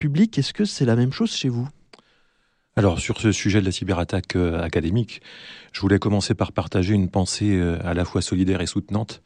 public. Est-ce que c'est la même chose chez vous ? Alors, sur ce sujet de la cyberattaque académique, je voulais commencer par partager une pensée à la fois solidaire et soutenante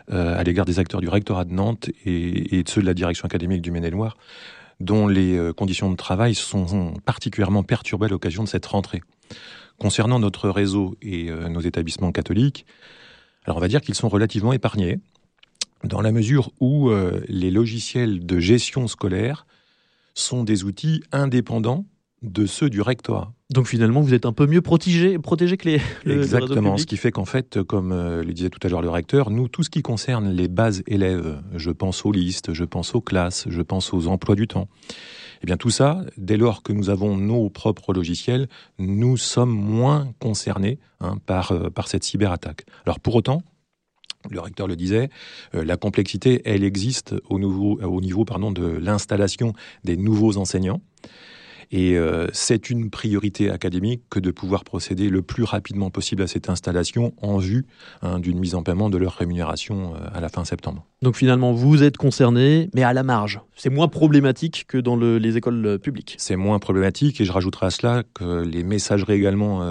à l'égard des acteurs du rectorat de Nantes et de ceux de la direction académique du Maine-et-Loire, dont les conditions de travail sont particulièrement perturbées à l'occasion de cette rentrée. Concernant notre réseau et nos établissements catholiques, alors on va dire qu'ils sont relativement épargnés, dans la mesure où les logiciels de gestion scolaire sont des outils indépendants de ceux du rectorat. Donc finalement, vous êtes un peu mieux protégé que le réseau Exactement, public. ce qui fait qu'en fait, comme le disait tout à l'heure le recteur, nous, tout ce qui concerne les bases élèves, je pense aux listes, je pense aux classes, je pense aux emplois du temps, eh bien tout ça, dès lors que nous avons nos propres logiciels, nous sommes moins concernés par cette cyberattaque. Alors pour autant, le recteur le disait, la complexité, elle existe au niveau de l'installation des nouveaux enseignants. Et c'est une priorité académique que de pouvoir procéder le plus rapidement possible à cette installation en vue d'une mise en paiement de leur rémunération à la fin septembre. Donc finalement, vous êtes concerné, mais à la marge. C'est moins problématique que dans les écoles publiques. C'est moins problématique et je rajouterai à cela que les messageries également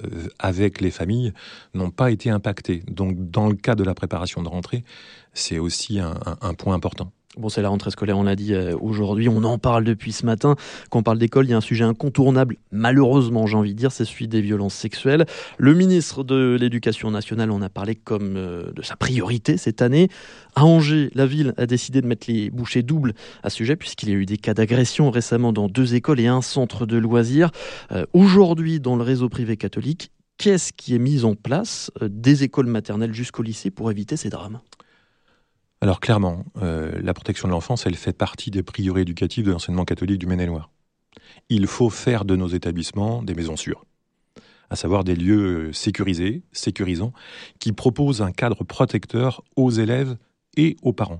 avec les familles n'ont pas été impactées. Donc dans le cas de la préparation de rentrée, c'est aussi un point important. Bon, c'est la rentrée scolaire, on l'a dit aujourd'hui, on en parle depuis ce matin. Quand on parle d'école, il y a un sujet incontournable, malheureusement j'ai envie de dire, c'est celui des violences sexuelles. Le ministre de l'Éducation nationale en a parlé comme de sa priorité cette année. À Angers, la ville a décidé de mettre les bouchées doubles à ce sujet, puisqu'il y a eu des cas d'agression récemment dans 2 écoles et un centre de loisirs. Aujourd'hui, dans le réseau privé catholique, qu'est-ce qui est mis en place des écoles maternelles jusqu'au lycée pour éviter ces drames ? Alors clairement, la protection de l'enfance, elle fait partie des priorités éducatives de l'enseignement catholique du Maine-et-Loire. Il faut faire de nos établissements des maisons sûres, à savoir des lieux sécurisés, sécurisants, qui proposent un cadre protecteur aux élèves et aux parents.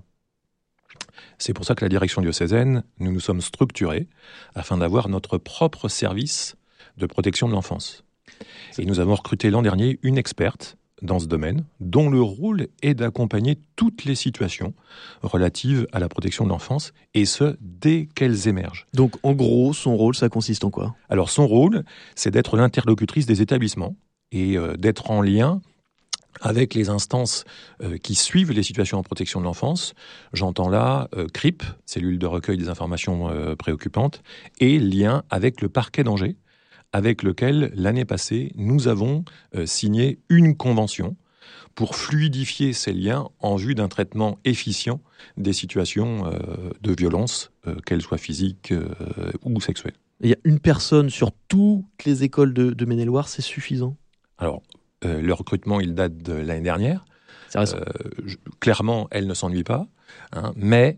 C'est pour ça que la direction diocésaine, nous nous sommes structurés afin d'avoir notre propre service de protection de l'enfance. Et nous avons recruté l'an dernier une experte dans ce domaine, dont le rôle est d'accompagner toutes les situations relatives à la protection de l'enfance, et ce, dès qu'elles émergent. Donc en gros, son rôle, ça consiste en quoi ? Alors son rôle, c'est d'être l'interlocutrice des établissements, et d'être en lien avec les instances qui suivent les situations en protection de l'enfance. J'entends là CRIP, cellule de recueil des informations préoccupantes, et lien avec le parquet d'Angers, avec lequel, l'année passée, nous avons signé une convention pour fluidifier ces liens en vue d'un traitement efficient des situations de violence, qu'elles soient physiques ou sexuelles. Il y a une personne sur toutes les écoles de Maine-et-Loire, c'est suffisant ? Alors, le recrutement, il date de l'année dernière. C'est récent. Clairement, elle ne s'ennuie pas, mais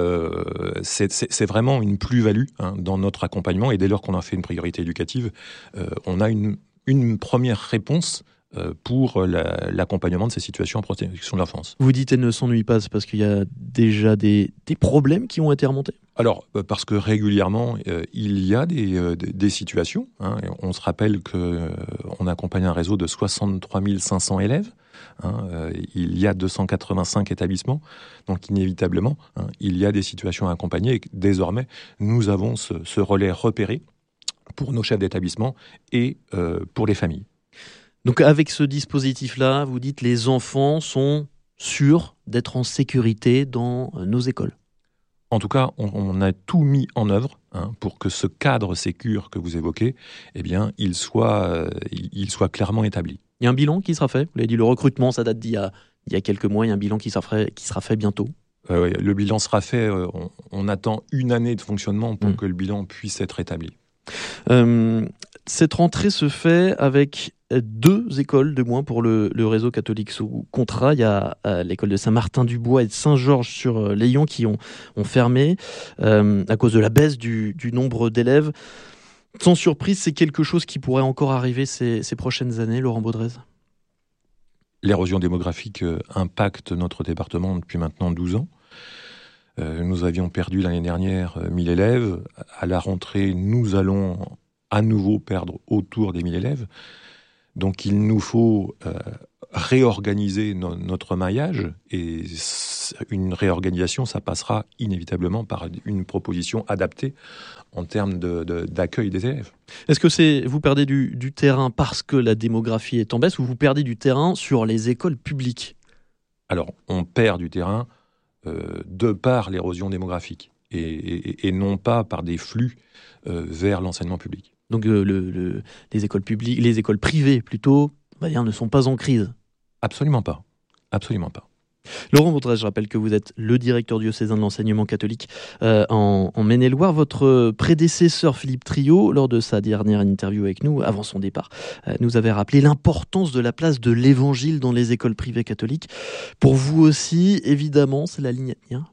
c'est vraiment une plus-value dans notre accompagnement, et dès lors qu'on a fait une priorité éducative, on a une première réponse pour l'accompagnement de ces situations en protection de l'enfance. Vous dites elle ne s'ennuie pas, c'est parce qu'il y a déjà des problèmes qui ont été remontés ? Alors, parce que régulièrement, il y a des situations. On se rappelle qu'on accompagne un réseau de 63 500 élèves. Il y a 285 établissements. Donc, inévitablement, il y a des situations à accompagner. Et désormais, nous avons ce relais repéré pour nos chefs d'établissement et pour les familles. Donc, avec ce dispositif-là, vous dites les enfants sont sûrs d'être en sécurité dans nos écoles. En tout cas, on a tout mis en œuvre pour que ce cadre sécure que vous évoquez, eh bien, il soit clairement établi. Il y a un bilan qui sera fait. Vous l'avez dit, le recrutement, ça date d'il y a quelques mois. Il y a un bilan qui sera fait bientôt. Le bilan sera fait. On attend une année de fonctionnement pour que le bilan puisse être établi. Cette rentrée se fait avec 2 écoles de moins pour le réseau catholique sous contrat. Il y a l'école de Saint-Martin-du-Bois et de Saint-Georges-sur-Layon qui ont fermé à cause de la baisse du nombre d'élèves. Sans surprise, c'est quelque chose qui pourrait encore arriver ces prochaines années, Laurent Baudrez ? L'érosion démographique impacte notre département depuis maintenant 12 ans. Nous avions perdu l'année dernière 1000 élèves. À la rentrée, nous allons à nouveau perdre autour des 1000 élèves. Donc il nous faut réorganiser notre maillage, et une réorganisation, ça passera inévitablement par une proposition adaptée en termes d'accueil des élèves. Est-ce que vous perdez du terrain parce que la démographie est en baisse, ou vous perdez du terrain sur les écoles publiques ? Alors, on perd du terrain de par l'érosion démographique et non pas par des flux vers l'enseignement public. Donc les écoles publiques, les écoles privées plutôt, on va dire, ne sont pas en crise. Absolument pas. Absolument pas. Laurent Baudrez, je rappelle que vous êtes le directeur diocésain de l'enseignement catholique en Maine-et-Loire. Votre prédécesseur Philippe Trio, lors de sa dernière interview avec nous, avant son départ, nous avait rappelé l'importance de la place de l'évangile dans les écoles privées catholiques. Pour vous aussi, évidemment, c'est la ligne à tenir.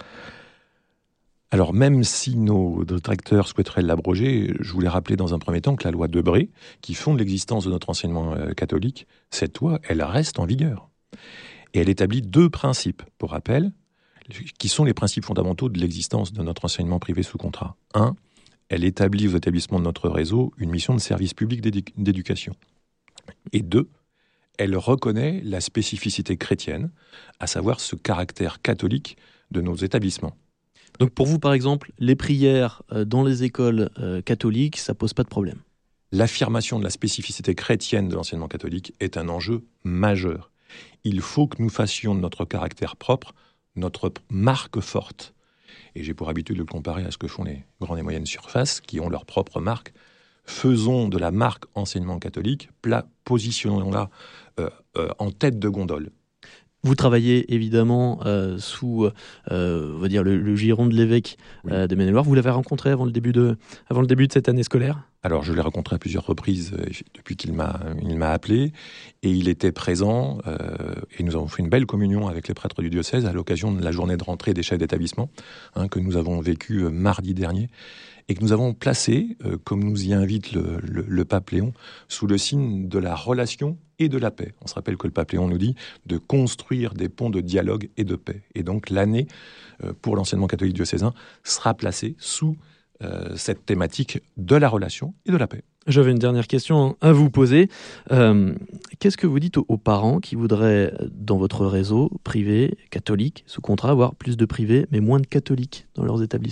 Alors, même si nos détracteurs souhaiteraient l'abroger, je voulais rappeler dans un premier temps que la loi Debré, qui fonde l'existence de notre enseignement catholique, cette loi, elle reste en vigueur. Et elle établit 2 principes, pour rappel, qui sont les principes fondamentaux de l'existence de notre enseignement privé sous contrat. 1, elle établit aux établissements de notre réseau une mission de service public d'éducation. Et 2, elle reconnaît la spécificité chrétienne, à savoir ce caractère catholique de nos établissements. Donc pour vous, par exemple, les prières dans les écoles catholiques, ça pose pas de problème ? L'affirmation de la spécificité chrétienne de l'enseignement catholique est un enjeu majeur. Il faut que nous fassions de notre caractère propre notre marque forte. Et j'ai pour habitude de le comparer à ce que font les grandes et moyennes surfaces, qui ont leur propre marque. Faisons de la marque enseignement catholique, positionnons-la en tête de gondole. Vous travaillez évidemment sous on va dire le giron de l'évêque de Maine-et-Loire. Vous l'avez rencontré avant le début de cette année scolaire ? Alors, je l'ai rencontré à plusieurs reprises depuis qu'il m'a appelé, et il était présent, et nous avons fait une belle communion avec les prêtres du diocèse à l'occasion de la journée de rentrée des chefs d'établissement, que nous avons vécu mardi dernier, et que nous avons placé, comme nous y invite le pape Léon, sous le signe de la relation et de la paix. On se rappelle que le pape Léon nous dit de construire des ponts de dialogue et de paix. Et donc l'année pour l'enseignement catholique diocésain sera placée sous cette thématique de la relation et de la paix. J'avais une dernière question à vous poser. Qu'est-ce que vous dites aux parents qui voudraient, dans votre réseau privé, catholique, sous contrat, avoir plus de privés, mais moins de catholiques dans leurs établissements ?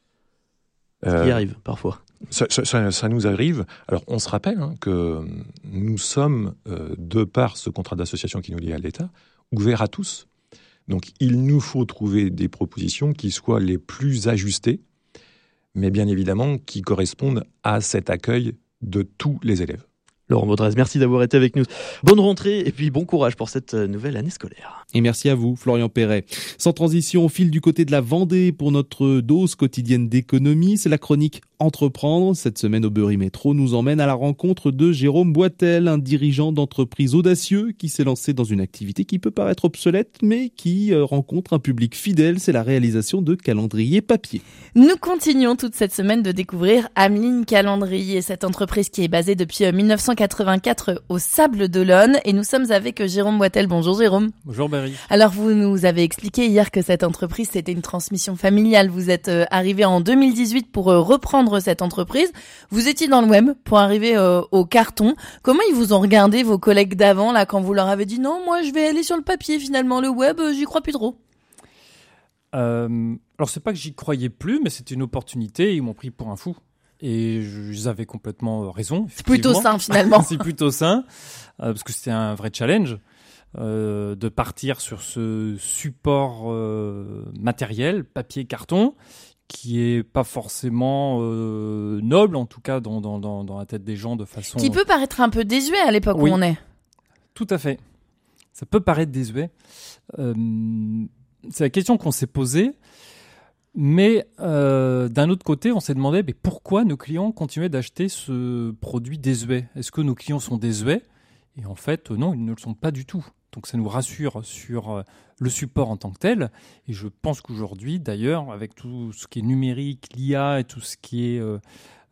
Ce qui arrive parfois. Ça nous arrive. Alors, on se rappelle que nous sommes, de par ce contrat d'association qui nous lie à l'État, ouverts à tous. Donc, il nous faut trouver des propositions qui soient les plus ajustées, mais bien évidemment qui correspondent à cet accueil de tous les élèves. Laurent Baudrez, merci d'avoir été avec nous. Bonne rentrée et puis bon courage pour cette nouvelle année scolaire. Et merci à vous, Florian Perret. Sans transition, on file du côté de la Vendée pour notre dose quotidienne d'économie. C'est la chronique Entreprendre. Cette semaine au Berry Métro nous emmène à la rencontre de Jérôme Boitel, un dirigeant d'entreprise audacieux qui s'est lancé dans une activité qui peut paraître obsolète, mais qui rencontre un public fidèle. C'est la réalisation de calendriers papier. Nous continuons toute cette semaine de découvrir Ameline Calendrier, cette entreprise qui est basée depuis 1984 au Sable d'Olonne. Et nous sommes avec Jérôme Boitel. Bonjour Jérôme. Bonjour Berry. Alors vous nous avez expliqué hier que cette entreprise c'était une transmission familiale. Vous êtes arrivé en 2018 pour reprendre cette entreprise. Vous étiez dans le web pour arriver au carton. Comment ils vous ont regardé vos collègues d'avant là quand vous leur avez dit non, moi je vais aller sur le papier finalement, le web j'y crois plus trop? Alors c'est pas que j'y croyais plus, mais c'était une opportunité. Ils m'ont pris pour un fou. Et ils avaient complètement raison. C'est plutôt sain finalement. C'est plutôt sain parce que c'était un vrai challenge. De partir sur ce support matériel, papier, carton, qui est pas forcément noble, en tout cas dans la tête des gens de façon... Qui peut paraître un peu désuet à l'époque où on est. Tout à fait. Ça peut paraître désuet. C'est la question qu'on s'est posée. Mais d'un autre côté, on s'est demandé mais pourquoi nos clients continuaient d'acheter ce produit désuet ? Est-ce que nos clients sont désuets ? Et en fait, non, ils ne le sont pas du tout. Donc ça nous rassure sur le support en tant que tel. Et je pense qu'aujourd'hui, d'ailleurs, avec tout ce qui est numérique, l'IA et tout ce qui est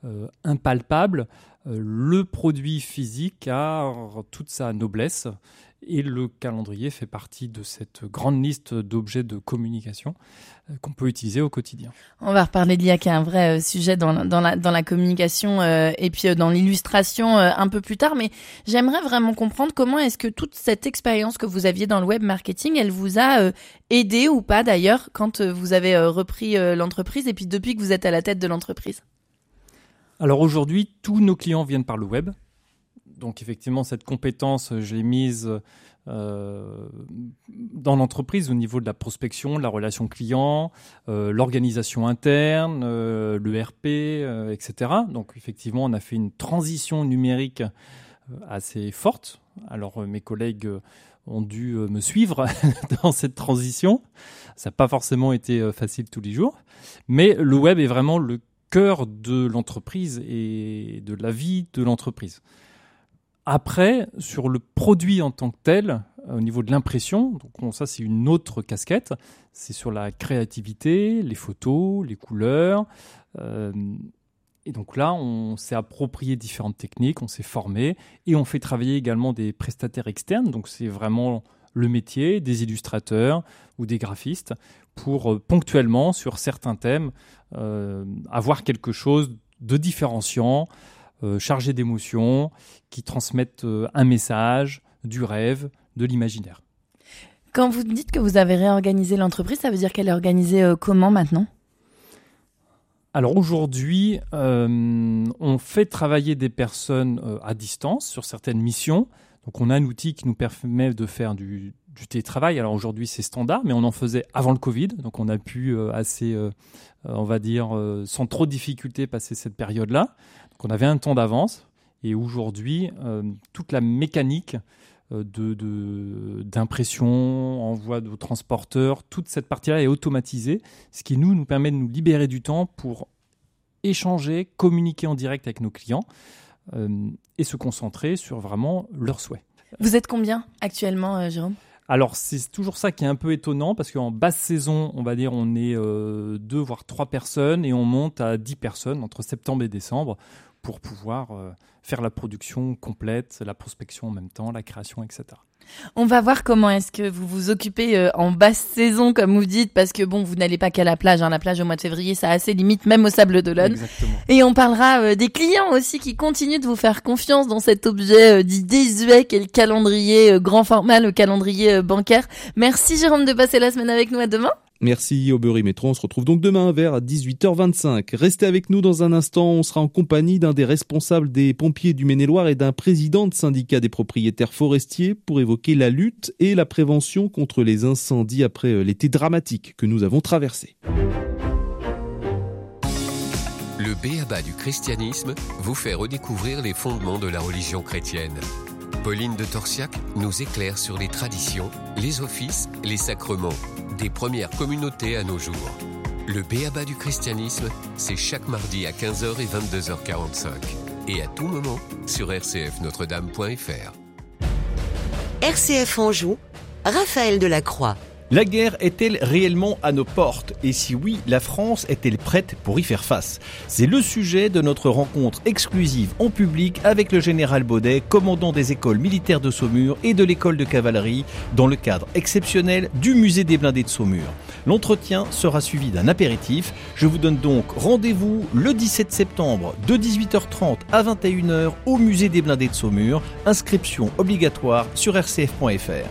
impalpable, le produit physique a toute sa noblesse. Et le calendrier fait partie de cette grande liste d'objets de communication qu'on peut utiliser au quotidien. On va reparler de l'IA qui est un vrai sujet dans la communication et puis dans l'illustration un peu plus tard. Mais j'aimerais vraiment comprendre comment est-ce que toute cette expérience que vous aviez dans le web marketing, elle vous a aidé ou pas d'ailleurs quand vous avez repris l'entreprise et puis depuis que vous êtes à la tête de l'entreprise? Alors aujourd'hui, tous nos clients viennent par le web. Donc effectivement, cette compétence, je l'ai mise dans l'entreprise au niveau de la prospection, de la relation client, l'organisation interne, l'ERP, etc. Donc effectivement, on a fait une transition numérique assez forte. Alors mes collègues ont dû me suivre dans cette transition. Ça n'a pas forcément été facile tous les jours. Mais le web est vraiment le cœur de l'entreprise et de la vie de l'entreprise. Après, sur le produit en tant que tel, au niveau de l'impression, donc ça c'est une autre casquette, c'est sur la créativité, les photos, les couleurs. Et donc là, on s'est approprié différentes techniques, on s'est formé et on fait travailler également des prestataires externes. Donc c'est vraiment le métier des illustrateurs ou des graphistes pour ponctuellement, sur certains thèmes, avoir quelque chose de différenciant, chargés d'émotions, qui transmettent un message, du rêve, de l'imaginaire. Quand vous dites que vous avez réorganisé l'entreprise, ça veut dire qu'elle est organisée comment maintenant ? Alors aujourd'hui, on fait travailler des personnes à distance sur certaines missions. Donc on a un outil qui nous permet de faire du télétravail. Alors aujourd'hui c'est standard, mais on en faisait avant le Covid. Donc on a pu on va dire, sans trop de difficulté passer cette période-là. Donc on avait un temps d'avance. Et aujourd'hui, toute la mécanique d'impression, envoi de transporteurs, toute cette partie-là est automatisée, ce qui nous permet de nous libérer du temps pour échanger, communiquer en direct avec nos clients et se concentrer sur vraiment leurs souhaits. Vous êtes combien actuellement, Jérôme ? Alors, c'est toujours ça qui est un peu étonnant parce qu'en basse saison, on va dire, on est 2 voire 3 personnes et on monte à 10 personnes entre septembre et décembre pour pouvoir faire la production complète, la prospection en même temps, la création, etc. On va voir comment est-ce que vous vous occupez en basse saison, comme vous dites, parce que bon, vous n'allez pas qu'à la plage. La plage au mois de février, ça a assez limite, même au Sable d'Olonne. Exactement. Et on parlera des clients aussi qui continuent de vous faire confiance dans cet objet dit désuet qu'est le calendrier grand format, le calendrier bancaire. Merci Jérôme de passer la semaine avec nous. À demain. Merci Aubry Métro, on se retrouve donc demain vers 18h25. Restez avec nous dans un instant, on sera en compagnie d'un des responsables des pompiers du Maine-et-Loire et d'un président de syndicat des propriétaires forestiers pour évoquer la lutte et la prévention contre les incendies après l'été dramatique que nous avons traversé. Le b.a.-ba du christianisme vous fait redécouvrir les fondements de la religion chrétienne. Pauline de Torsiac nous éclaire sur les traditions, les offices, les sacrements des premières communautés à nos jours. Le b.a.-ba du christianisme, c'est chaque mardi à 15h et 22h45. Et à tout moment sur rcfnotredame.fr. RCF Anjou, Raphaël Delacroix. La guerre est-elle réellement à nos portes ? Et si oui, la France est-elle prête pour y faire face ? C'est le sujet de notre rencontre exclusive en public avec le général Baudet, commandant des écoles militaires de Saumur et de l'école de cavalerie, dans le cadre exceptionnel du musée des blindés de Saumur. L'entretien sera suivi d'un apéritif. Je vous donne donc rendez-vous le 17 septembre de 18h30 à 21h au musée des blindés de Saumur. Inscription obligatoire sur rcf.fr.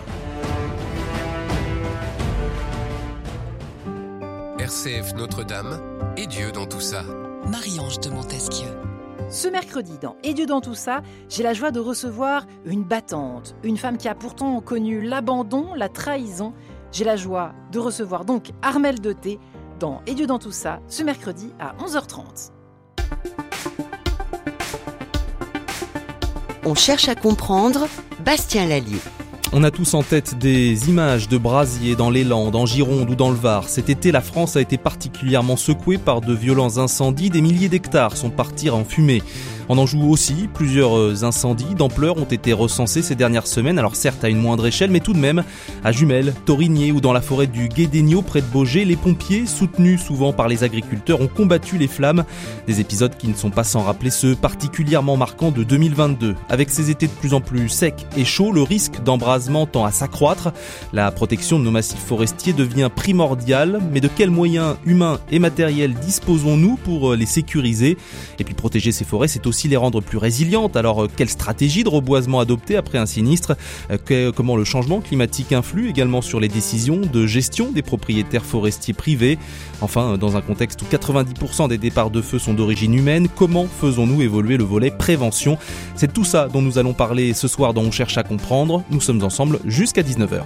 RCF Notre-Dame et Dieu dans tout ça. Marie-Ange de Montesquieu. Ce mercredi, dans Et Dieu dans tout ça, j'ai la joie de recevoir une battante, une femme qui a pourtant connu l'abandon, la trahison. J'ai la joie de recevoir donc Armelle Deté dans Et Dieu dans tout ça, ce mercredi à 11h30. On cherche à comprendre, Bastien Lallier. On a tous en tête des images de brasiers dans les Landes, en Gironde ou dans le Var. Cet été, la France a été particulièrement secouée par de violents incendies. Des milliers d'hectares sont partis en fumée. En Anjou aussi, plusieurs incendies d'ampleur ont été recensés ces dernières semaines, alors certes à une moindre échelle, mais tout de même à Jumelles, Torigné ou dans la forêt du Guédéniot près de Baugé, les pompiers, soutenus souvent par les agriculteurs, ont combattu les flammes. Des épisodes qui ne sont pas sans rappeler ceux particulièrement marquants de 2022. Avec ces étés de plus en plus secs et chauds, le risque d'embrasement tend à s'accroître. La protection de nos massifs forestiers devient primordiale, mais de quels moyens humains et matériels disposons-nous pour les sécuriser ? Et puis protéger ces forêts, c'est aussi les rendre plus résilientes. Alors quelle stratégie de reboisement adopter après un sinistre ? Comment le changement climatique influe également sur les décisions de gestion des propriétaires forestiers privés ? Enfin, dans un contexte où 90% des départs de feu sont d'origine humaine, comment faisons-nous évoluer le volet prévention ? C'est tout ça dont nous allons parler ce soir dans On cherche à comprendre. Nous sommes ensemble jusqu'à 19h.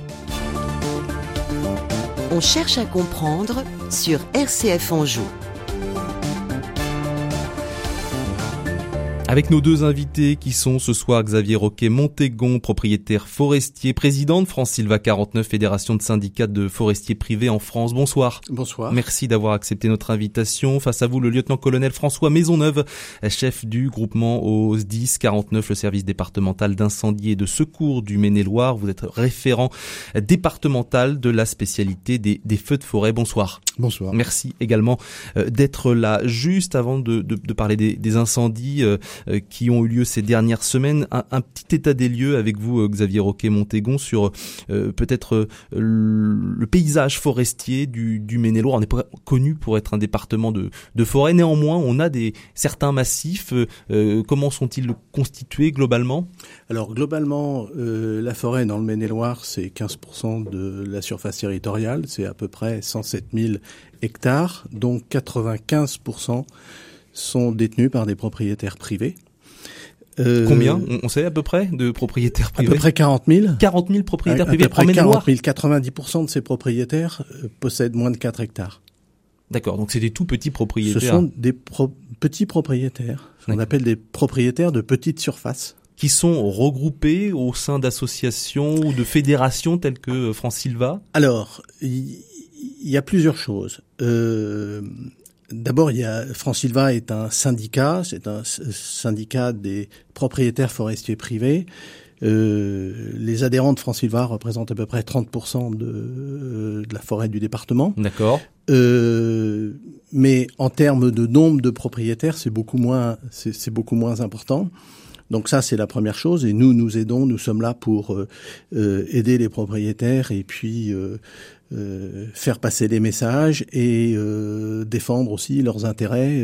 On cherche à comprendre sur RCF Anjou. Avec nos deux invités qui sont ce soir Xavier Roquet-Montégon, propriétaire forestier, président de France Sylva 49, fédération de syndicats de forestiers privés en France. Bonsoir. Bonsoir. Merci d'avoir accepté notre invitation. Face à vous, le lieutenant-colonel François Maisonneuve, chef du groupement au SDIS 49, le service départemental d'incendie et de secours du Maine-et-Loire. Vous êtes référent départemental de la spécialité des feux de forêt. Bonsoir. Bonsoir. Merci également d'être là. Juste avant de parler des incendies qui ont eu lieu ces dernières semaines, un petit état des lieux avec vous, Xavier Roquet-Montégon, sur peut-être le paysage forestier du Maine-et-Loire. On n'est pas connu pour être un département de forêt. Néanmoins, on a certains massifs. Comment sont-ils constitués globalement ? Alors globalement, la forêt dans le Maine-et-Loire, c'est 15% de la surface territoriale. C'est à peu près 107 000 hectares, dont 95% sont détenus par des propriétaires privés. Combien ? On sait à peu près de propriétaires privés ? À peu près 40 000. 40 000 propriétaires privés. À peu près 40 000. 90% de ces propriétaires possèdent moins de 4 hectares. D'accord, donc c'est des tout petits propriétaires. Ce sont des petits propriétaires. On appelle des propriétaires de petite surface. Qui sont regroupés au sein d'associations ou de fédérations telles que France Sylva ? Alors, il y a plusieurs choses. D'abord, France Sylva est un syndicat, c'est un syndicat des propriétaires forestiers privés. Les adhérents de France Sylva représentent à peu près 30% de la forêt du département. D'accord. Mais en termes de nombre de propriétaires, c'est beaucoup moins important. Donc ça, c'est la première chose. Et nous aidons, nous sommes là pour aider les propriétaires et puis faire passer les messages et défendre aussi leurs intérêts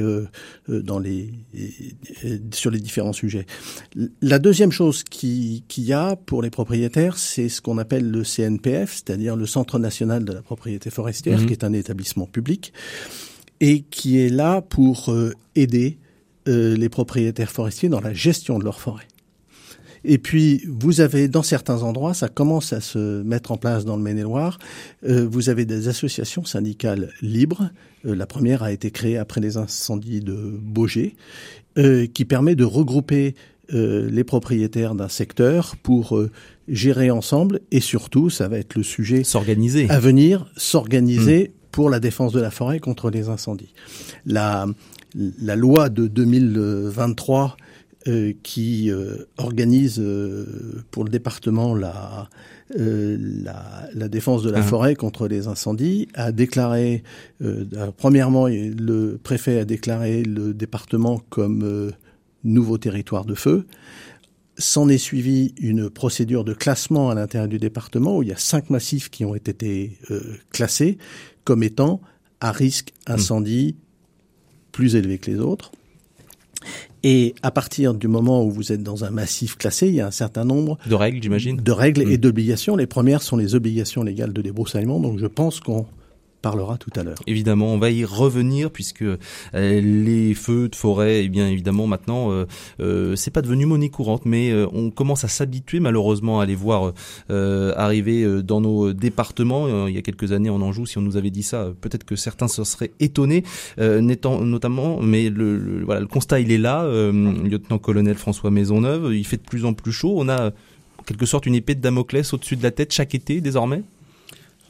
sur les différents sujets. La deuxième chose qu'il y a pour les propriétaires, c'est ce qu'on appelle le CNPF, c'est-à-dire le Centre national de la propriété forestière, qui est un établissement public et qui est là pour aider les propriétaires forestiers dans la gestion de leur forêt. Et puis, vous avez, dans certains endroits, ça commence à se mettre en place dans le Maine-et-Loire, vous avez des associations syndicales libres. La première a été créée après les incendies de Baugé, qui permet de regrouper les propriétaires d'un secteur pour gérer ensemble, et surtout, ça va être le sujet à venir, s'organiser pour la défense de la forêt contre les incendies. La loi de 2023 qui organise pour le département la défense de la forêt contre les incendies a déclaré, premièrement, le préfet a déclaré le département comme nouveau territoire de feu. S'en est suivi une procédure de classement à l'intérieur du département où il y a 5 massifs qui ont été classés comme étant à risque incendie plus élevé que les autres. Et à partir du moment où vous êtes dans un massif classé, il y a un certain nombre de règles, j'imagine. De règles et d'obligations. Les premières sont les obligations légales de débroussaillement. Donc je pense qu'on parlera tout à l'heure. Évidemment, on va y revenir puisque les feux de forêt, eh bien évidemment maintenant, c'est pas devenu monnaie courante, mais on commence à s'habituer malheureusement à les voir arriver dans nos départements. Il y a quelques années en Anjou, si on nous avait dit ça, peut-être que certains se seraient étonnés, notamment. Mais le constat il est là. Lieutenant-colonel François Maisonneuve, il fait de plus en plus chaud. On a en quelque sorte une épée de Damoclès au-dessus de la tête chaque été désormais.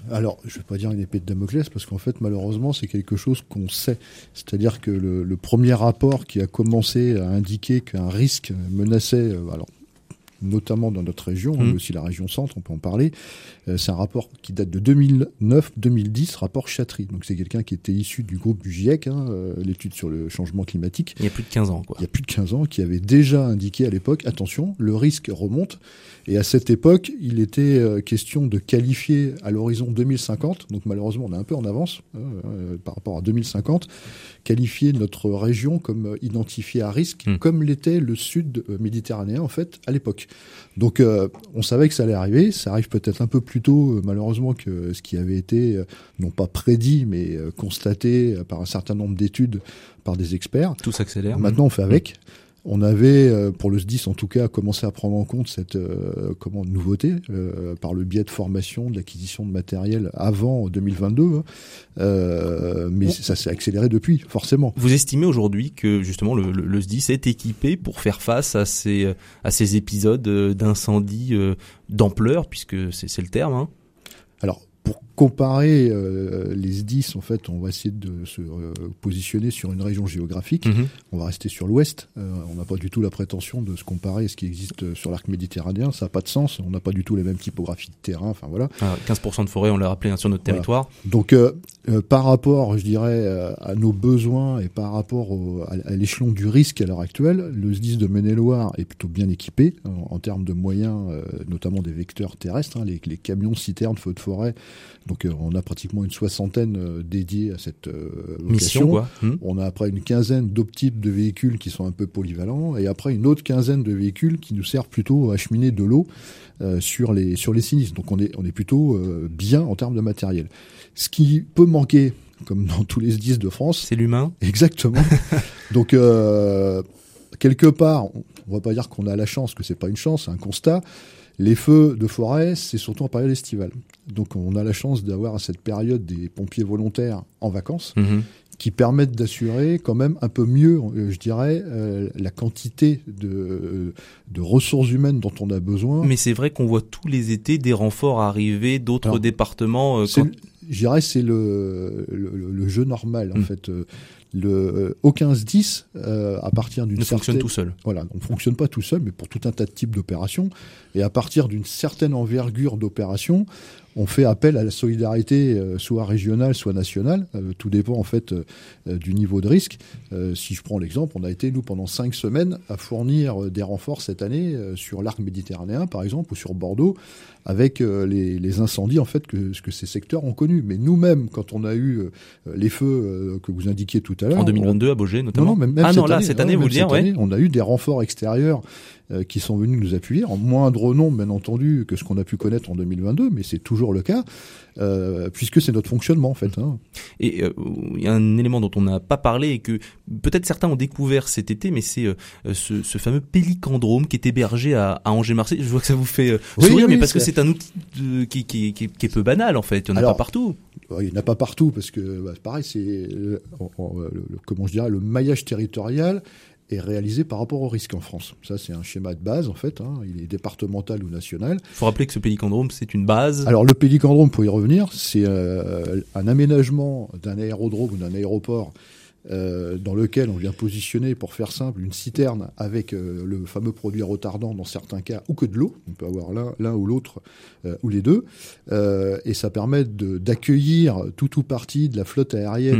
Alors, je ne vais pas dire une épée de Damoclès, parce qu'en fait, malheureusement, c'est quelque chose qu'on sait. C'est-à-dire que le premier rapport qui a commencé à indiquer qu'un risque menaçait, notamment dans notre région, mais aussi la région centre, on peut en parler, c'est un rapport qui date de 2009-2010, rapport Chatry. Donc c'est quelqu'un qui était issu du groupe du GIEC, l'étude sur le changement climatique. Il y a plus de 15 ans, quoi. Il y a plus de 15 ans, qui avait déjà indiqué à l'époque, attention, le risque remonte. Et à cette époque, il était question de qualifier à l'horizon 2050, donc malheureusement on est un peu en avance par rapport à 2050, qualifier notre région comme identifiée à risque, comme l'était le sud méditerranéen en fait à l'époque. Donc on savait que ça allait arriver, ça arrive peut-être un peu plus tôt malheureusement que ce qui avait été non pas prédit mais constaté par un certain nombre d'études par des experts. Tout s'accélère. Maintenant on fait avec. On avait, pour le SDIS en tout cas, commencé à prendre en compte cette nouveauté par le biais de formation, de l'acquisition de matériel avant 2022, mais ça s'est accéléré depuis, forcément. Vous estimez aujourd'hui que justement le SDIS est équipé pour faire face à ces épisodes d'incendie d'ampleur, puisque c'est le terme, Alors, pour comparer les SDIS, en fait, on va essayer de se positionner sur une région géographique. On va rester sur l'ouest. On n'a pas du tout la prétention de se comparer à ce qui existe sur l'arc méditerranéen. Ça n'a pas de sens. On n'a pas du tout les mêmes typographies de terrain. Enfin voilà. 15% de forêt, on l'a rappelé, sur notre territoire. Donc, par rapport, je dirais, à nos besoins et par rapport à l'échelon du risque à l'heure actuelle, le SDIS de Maine-et-Loire est plutôt bien équipé en termes de moyens, notamment des vecteurs terrestres, les camions citernes feux de forêt. Donc on a pratiquement une soixantaine dédiés à cette mission, quoi. On a après une quinzaine d'autres types de véhicules qui sont un peu polyvalents et après une autre quinzaine de véhicules qui nous servent plutôt à acheminer de l'eau sur les sinistres. Donc on est plutôt bien en termes de matériel. Ce qui peut manquer, comme dans tous les SDIS de France, c'est l'humain. Exactement. Donc quelque part, on va pas dire qu'on a la chance, que c'est pas une chance, c'est un constat. Les feux de forêt, c'est surtout en période estivale. Donc on a la chance d'avoir à cette période des pompiers volontaires en vacances qui permettent d'assurer quand même un peu mieux, je dirais, la quantité de ressources humaines dont on a besoin. Mais c'est vrai qu'on voit tous les étés des renforts arriver d'autres départements. Je dirais c'est le jeu normal en fait. Aucun SDIS à partir d'une certaine... fonctionne tout seul. Voilà, on ne fonctionne pas tout seul, mais pour tout un tas de types d'opérations. Et à partir d'une certaine envergure d'opération, on fait appel à la solidarité soit régionale, soit nationale. Tout dépend en fait du niveau de risque. Si je prends l'exemple, on a été, nous, pendant 5 semaines à fournir des renforts cette année sur l'arc méditerranéen, par exemple, ou sur Bordeaux, avec les incendies en fait que ces secteurs ont connus. Mais nous-mêmes, quand on a eu les feux que vous indiquiez tout à l'heure... En 2022, à Baugé, notamment. Non, même cette année, vous le dire, ouais. On a eu des renforts extérieurs qui sont venus nous appuyer, en moindre nombre, bien entendu, que ce qu'on a pu connaître en 2022, mais c'est toujours le cas, puisque c'est notre fonctionnement, en fait. Et il y a un élément dont on n'a pas parlé et que peut-être certains ont découvert cet été, mais c'est ce fameux pélicandrome qui est hébergé à Angers-Marseille. Je vois que ça vous fait sourire, mais parce que c'est un outil qui est peu banal, en fait. Il n'y en a pas partout. Il n'y en a pas partout, parce que, pareil, c'est comment je dirais, le maillage territorial est réalisé par rapport au risque en France. Ça, c'est un schéma de base, en fait. Il est départemental ou national. Il faut rappeler que ce pélicandrome, c'est une base. Alors, le pélicandrome, pour y revenir, c'est un aménagement d'un aérodrome ou d'un aéroport dans lequel on vient positionner, pour faire simple, une citerne avec le fameux produit retardant dans certains cas, ou que de l'eau. On peut avoir l'un ou l'autre, ou les deux. Et ça permet d'accueillir tout ou partie de la flotte aérienne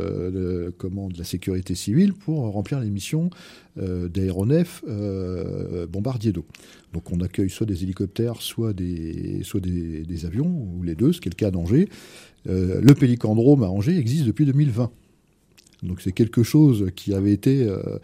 de la sécurité civile pour remplir les missions d'aéronefs bombardiers d'eau. Donc on accueille soit des hélicoptères, soit des avions, ou les deux, ce qui est le cas d'Angers. Le pélicandrome à Angers existe depuis 2020. Donc c'est quelque chose qui avait été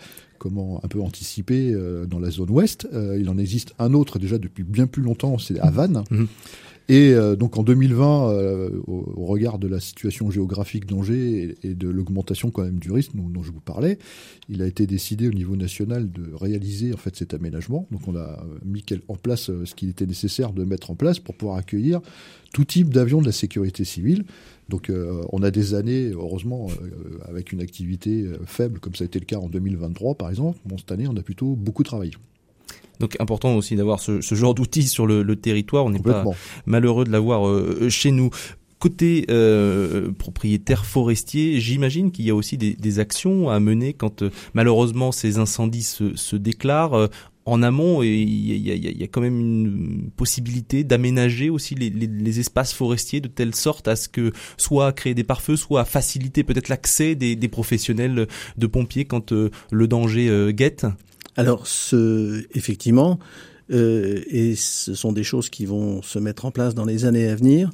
un peu anticipé dans la zone ouest. Il en existe un autre déjà depuis bien plus longtemps, c'est à Vannes. Et donc en 2020, au regard de la situation géographique d'Angers et de l'augmentation quand même du risque dont je vous parlais, il a été décidé au niveau national de réaliser en fait cet aménagement. Donc on a mis en place ce qu'il était nécessaire de mettre en place pour pouvoir accueillir tout type d'avions de la sécurité civile. Donc on a des années, heureusement, avec une activité faible, comme ça a été le cas en 2023 par exemple. Bon, cette année, on a plutôt beaucoup travaillé. Donc important aussi d'avoir ce genre d'outils sur le territoire. On n'est pas malheureux de l'avoir chez nous. côté propriétaire forestier, j'imagine qu'il y a aussi des actions à mener quand malheureusement ces incendies se déclarent. En amont, il y a quand même une possibilité d'aménager aussi les espaces forestiers de telle sorte à ce que soit à créer des pare-feux, soit à faciliter peut-être l'accès des professionnels de pompiers quand le danger guette. Alors, effectivement, et ce sont des choses qui vont se mettre en place dans les années à venir,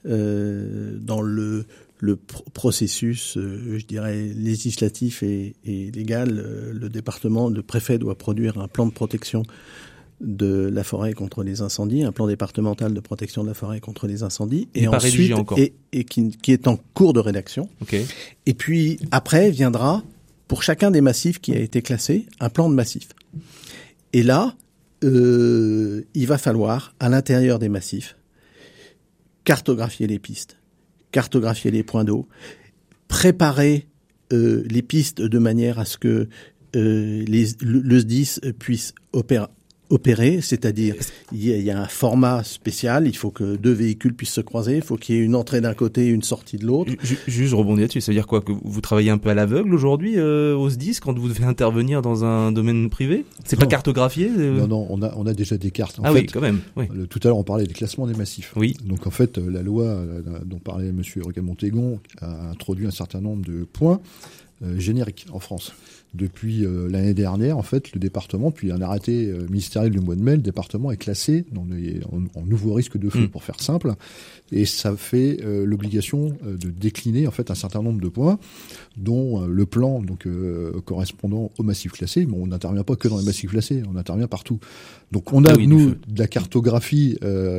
dans le processus, je dirais, législatif et légal. Le département, le préfet doit produire un plan de protection de la forêt contre les incendies, un plan départemental de protection de la forêt contre les incendies, et ensuite, et qui est en cours de rédaction. Okay. Et puis après viendra, pour chacun des massifs qui a été classé, un plan de massif. Et là, il va falloir, à l'intérieur des massifs, cartographier les pistes, cartographier les points d'eau, préparer les pistes de manière à ce que le SDIS puisse opérer, c'est-à-dire il y a un format spécial, il faut que 2 véhicules puissent se croiser, il faut qu'il y ait une entrée d'un côté et une sortie de l'autre. Juste rebondir là-dessus, ça veut dire quoi, que vous travaillez un peu à l'aveugle aujourd'hui au SDIS quand vous devez intervenir dans un domaine privé? C'est pas cartographié Non, on a déjà des cartes. En fait, oui, quand même. Oui. Tout à l'heure, on parlait des classements des massifs. Oui. Donc en fait, la loi dont parlait Monsieur Rocamont-Tégon a introduit un certain nombre de points génériques en France. Depuis l'année dernière, en fait, le département, puis un arrêté ministériel du mois de mai, le département est classé en nouveau risque de feu, pour faire simple, et ça fait l'obligation de décliner en fait un certain nombre de points, dont le plan correspondant au massif classé. Mais on n'intervient pas que dans les massifs classés, on intervient partout. Donc on a de la cartographie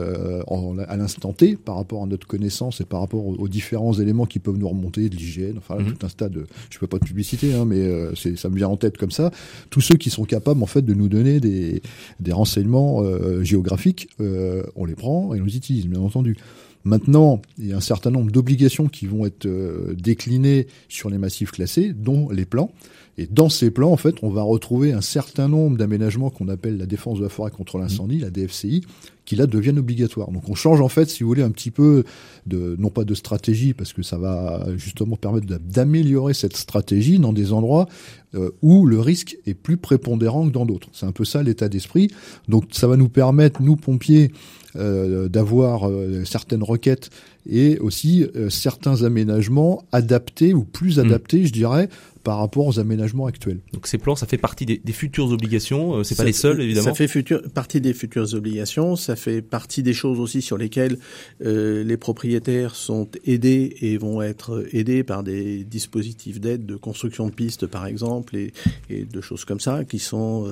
à l'instant T par rapport à notre connaissance et par rapport aux différents éléments qui peuvent nous remonter de l'hygiène, enfin tout un stade. Je fais pas de publicité, mais ça me vient en tête comme ça. Tous ceux qui sont capables en fait de nous donner des renseignements géographiques, on les prend et on les utilise, bien entendu. Maintenant, il y a un certain nombre d'obligations qui vont être déclinées sur les massifs classés, dont les plans. Et dans ces plans, en fait, on va retrouver un certain nombre d'aménagements qu'on appelle la défense de la forêt contre l'incendie, la DFCI, qui là deviennent obligatoires. Donc on change en fait, si vous voulez, un petit peu non pas de stratégie, parce que ça va justement permettre d'améliorer cette stratégie dans des endroits où le risque est plus prépondérant que dans d'autres. C'est un peu ça l'état d'esprit. Donc ça va nous permettre, nous pompiers, d'avoir certaines requêtes et aussi certains aménagements adaptés ou plus adaptés, je dirais, par rapport aux aménagements actuels. Donc ces plans, ça fait partie des futures obligations, c'est pas les seuls évidemment. Ça fait partie des futures obligations, ça fait partie des choses aussi sur lesquelles les propriétaires sont aidés et vont être aidés par des dispositifs d'aide de construction de pistes par exemple et de choses comme ça qui sont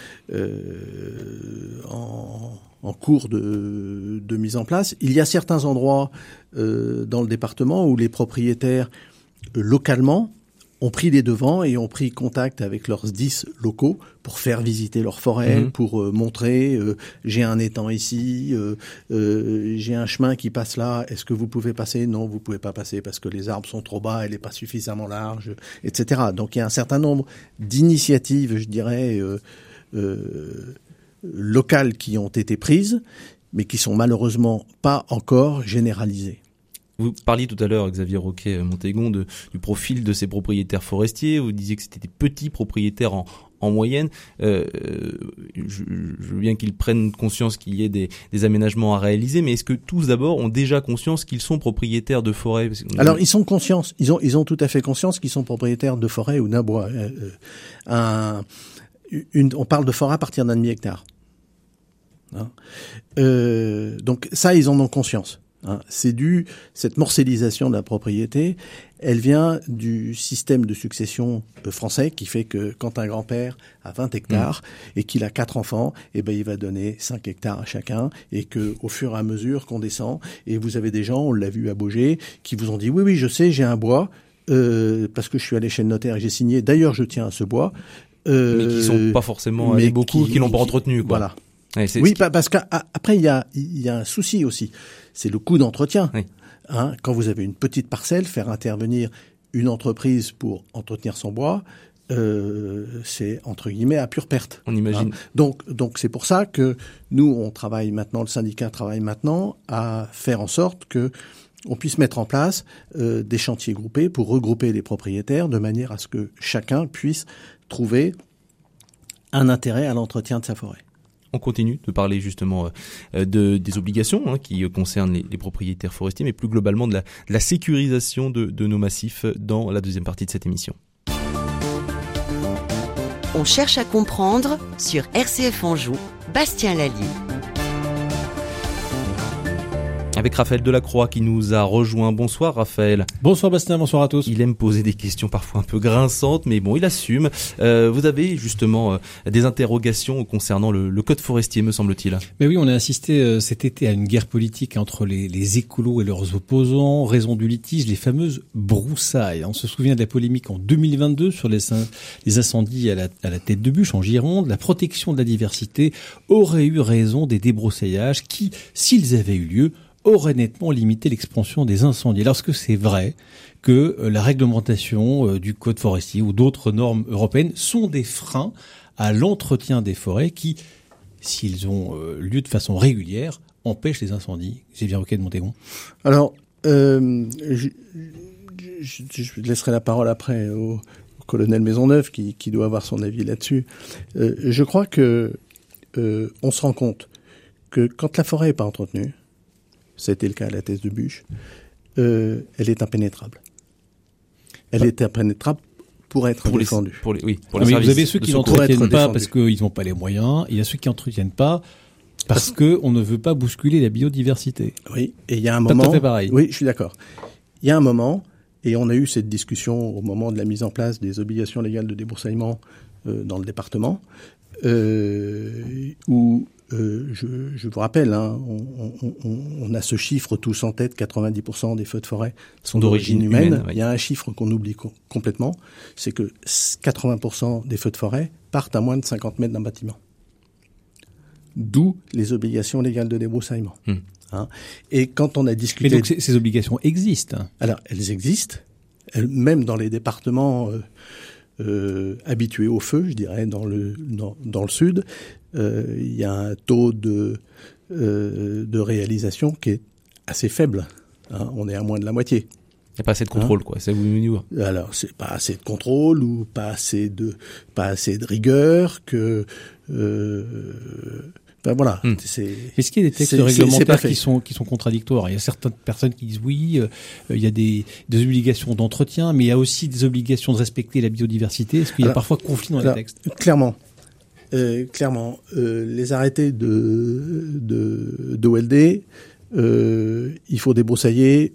en cours de mise en place. Il y a certains endroits dans le département où les propriétaires localement ont pris les devants et ont pris contact avec leurs SDIS locaux pour faire visiter leur forêt, pour montrer j'ai un étang ici, j'ai un chemin qui passe là, est-ce que vous pouvez passer? Non, vous pouvez pas passer parce que les arbres sont trop bas, elle n'est pas suffisamment large, etc. Donc il y a un certain nombre d'initiatives, je dirais, locales qui ont été prises, mais qui sont malheureusement pas encore généralisées. Vous parliez tout à l'heure, Xavier Roquet-Montégon, du profil de ces propriétaires forestiers. Vous disiez que c'était des petits propriétaires en moyenne. Je veux bien qu'ils prennent conscience qu'il y ait des aménagements à réaliser, mais est-ce que tous d'abord ont déjà conscience qu'ils sont propriétaires de forêt? Alors ils sont conscients, ils ont tout à fait conscience qu'ils sont propriétaires de forêt ou d'un bois. On parle de forêt à partir d'un demi-hectare. Donc ça, ils en ont conscience. Cette morcellisation de la propriété, elle vient du système de succession français qui fait que quand un grand-père a 20 hectares et qu'il a 4 enfants, il va donner 5 hectares à chacun et que au fur et à mesure qu'on descend, et vous avez des gens, on l'a vu à Baugé, qui vous ont dit oui, je sais, j'ai un bois parce que je suis allé chez le notaire et j'ai signé. D'ailleurs, je tiens à ce bois. Mais qui sont pas forcément allés beaucoup, qui l'ont pas entretenu, quoi. Voilà. Oui, parce qu'après il y a un souci aussi, c'est le coût d'entretien. Oui. Quand vous avez une petite parcelle, faire intervenir une entreprise pour entretenir son bois, c'est entre guillemets à pure perte. On imagine. Donc c'est pour ça que nous on travaille maintenant, le syndicat travaille maintenant à faire en sorte que on puisse mettre en place des chantiers groupés pour regrouper les propriétaires de manière à ce que chacun puisse trouver un intérêt à l'entretien de sa forêt. On continue de parler justement des obligations qui concernent les propriétaires forestiers, mais plus globalement de la sécurisation de nos massifs dans la deuxième partie de cette émission. On cherche à comprendre sur RCF Anjou, Bastien Lallier. Avec Raphaël Delacroix qui nous a rejoint. Bonsoir Raphaël. Bonsoir Bastien, bonsoir à tous. Il aime poser des questions parfois un peu grinçantes, mais bon, il assume. Vous avez justement des interrogations concernant le code forestier, me semble-t-il. Mais oui, on a assisté cet été à une guerre politique entre les écolos et leurs opposants, raison du litige, les fameuses broussailles. On se souvient de la polémique en 2022 sur les incendies à la tête de bûche en Gironde. La protection de la diversité aurait eu raison des débroussaillards qui, s'ils avaient eu lieu, aurait nettement limité l'expansion des incendies. Alors, est-ce que c'est vrai que la réglementation du code forestier ou d'autres normes européennes sont des freins à l'entretien des forêts qui, s'ils ont lieu de façon régulière, empêchent les incendies? C'est bien ok de Montaigon. Alors, je laisserai la parole après au colonel Maisonneuve qui doit avoir son avis là-dessus. Je crois que on se rend compte que quand la forêt n'est pas entretenue, c'était le cas à la tête de bûche, elle est impénétrable. Elle est impénétrable pour être défendue. Pour les vous avez ceux qui n'entretiennent pas parce qu'ils n'ont pas les moyens, il y a ceux qui n'entretiennent pas parce qu'on ne veut pas bousculer la biodiversité. Oui, et il y a un moment... Tout à fait pareil. Oui, je suis d'accord. Il y a un moment, et on a eu cette discussion au moment de la mise en place des obligations légales de débroussaillement dans le département, où... je vous rappelle, on a ce chiffre tous en tête, 90% des feux de forêt sont d'origine humaine. Il y a un chiffre qu'on oublie complètement, c'est que 80% des feux de forêt partent à moins de 50 mètres d'un bâtiment. D'où les obligations légales de débroussaillement. Et quand on a discuté... Mais donc ces obligations existent. Alors, elles existent, même dans les départements habitués au feu, je dirais, dans le sud. Il y a un taux de réalisation qui est assez faible. On est à moins de la moitié. Il n'y a pas assez de contrôle, quoi. Ça vous dit. Alors, c'est pas assez de contrôle ou pas assez de rigueur que. Voilà. Est-ce qu'il y a des textes réglementaires qui sont contradictoires? Il y a certaines personnes qui disent oui, il y a des obligations d'entretien, mais il y a aussi des obligations de respecter la biodiversité. Est-ce qu'il y a parfois conflit dans les textes? Clairement, les arrêtés d'OLD, il faut débroussailler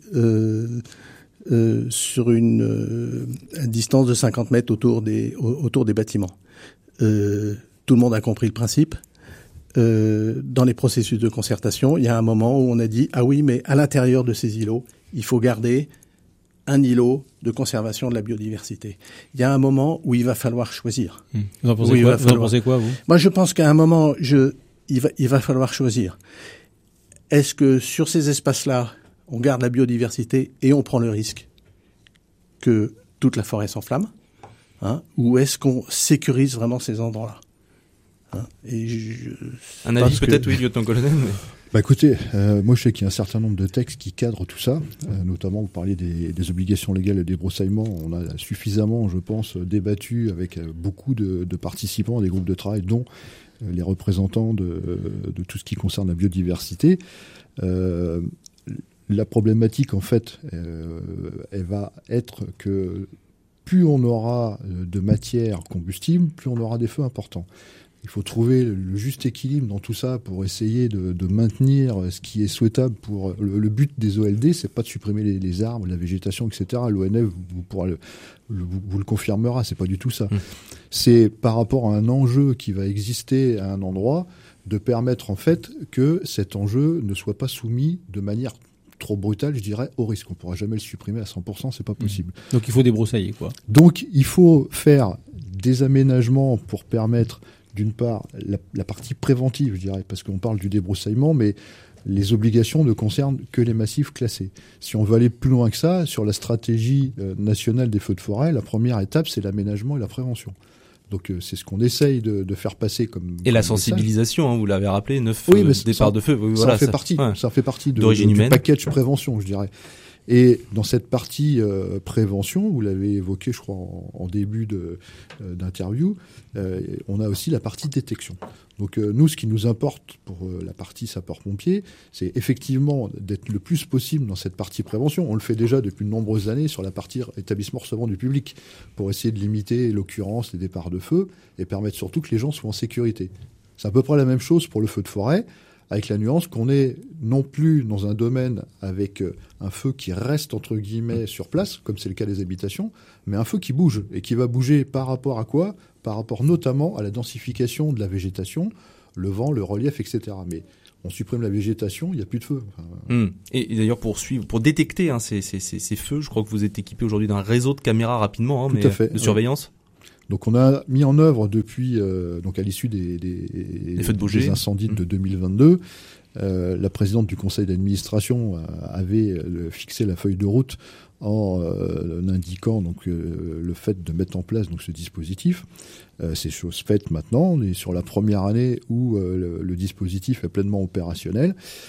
sur une distance de 50 mètres autour des bâtiments. Tout le monde a compris le principe. Dans les processus de concertation, il y a un moment où on a dit ah oui, mais à l'intérieur de ces îlots, il faut garder un îlot de conservation de la biodiversité. Il y a un moment où il va falloir choisir. Vous en pensez quoi, vous? Moi, je pense qu'à un moment, il va falloir choisir. Est-ce que sur ces espaces-là, on garde la biodiversité et on prend le risque que toute la forêt s'enflamme, ou est-ce qu'on sécurise vraiment ces endroits-là? Un avis peut-être, oui, lieutenant-colonel. Bah écoutez, moi je sais qu'il y a un certain nombre de textes qui cadrent tout ça, notamment vous parliez des obligations légales de débroussaillement. On a suffisamment, je pense, débattu avec beaucoup de participants, des groupes de travail, dont les représentants de tout ce qui concerne la biodiversité. La problématique, en fait, elle va être que plus on aura de matière combustible, plus on aura des feux importants. Il faut trouver le juste équilibre dans tout ça pour essayer de maintenir ce qui est souhaitable pour le but des OLD, c'est pas de supprimer les arbres, la végétation, etc. L'ONF vous le confirmera, c'est pas du tout ça. C'est par rapport à un enjeu qui va exister à un endroit, de permettre en fait que cet enjeu ne soit pas soumis de manière trop brutale, je dirais, au risque. On pourra jamais le supprimer à 100%, c'est pas possible. Donc il faut débroussailler, quoi. Donc il faut faire des aménagements pour permettre d'une part, la partie préventive, je dirais, parce qu'on parle du débroussaillement, mais les obligations ne concernent que les massifs classés. Si on veut aller plus loin que ça, sur la stratégie nationale des feux de forêt, la première étape, c'est l'aménagement et la prévention. Donc c'est ce qu'on essaye de faire passer comme... Et la sensibilisation, hein, vous l'avez rappelé, 9 départs de feu. Voilà, ça fait partie du package prévention, je dirais. Et dans cette partie prévention, vous l'avez évoqué, je crois, en début d'interview, on a aussi la partie détection. Donc nous, ce qui nous importe pour la partie sapeur-pompier, c'est effectivement d'être le plus possible dans cette partie prévention. On le fait déjà depuis de nombreuses années sur la partie établissement recevant du public, pour essayer de limiter l'occurrence des départs de feu et permettre surtout que les gens soient en sécurité. C'est à peu près la même chose pour le feu de forêt, avec la nuance qu'on est non plus dans un domaine avec un feu qui reste entre guillemets sur place, comme c'est le cas des habitations, mais un feu qui bouge, et qui va bouger par rapport à quoi ? Par rapport notamment à la densification de la végétation, le vent, le relief, etc. Mais on supprime la végétation, il n'y a plus de feu. Et d'ailleurs, pour détecter ces feux, je crois que vous êtes équipé aujourd'hui d'un réseau de caméras rapidement, Tout à fait, de surveillance. Donc on a mis en œuvre depuis, donc à l'issue des feux de Baugé, des incendies de 2022, la présidente du conseil d'administration avait fixé la feuille de route en indiquant donc le fait de mettre en place donc ce dispositif. C'est chose faite maintenant. On est sur la première année où le dispositif est pleinement opérationnel.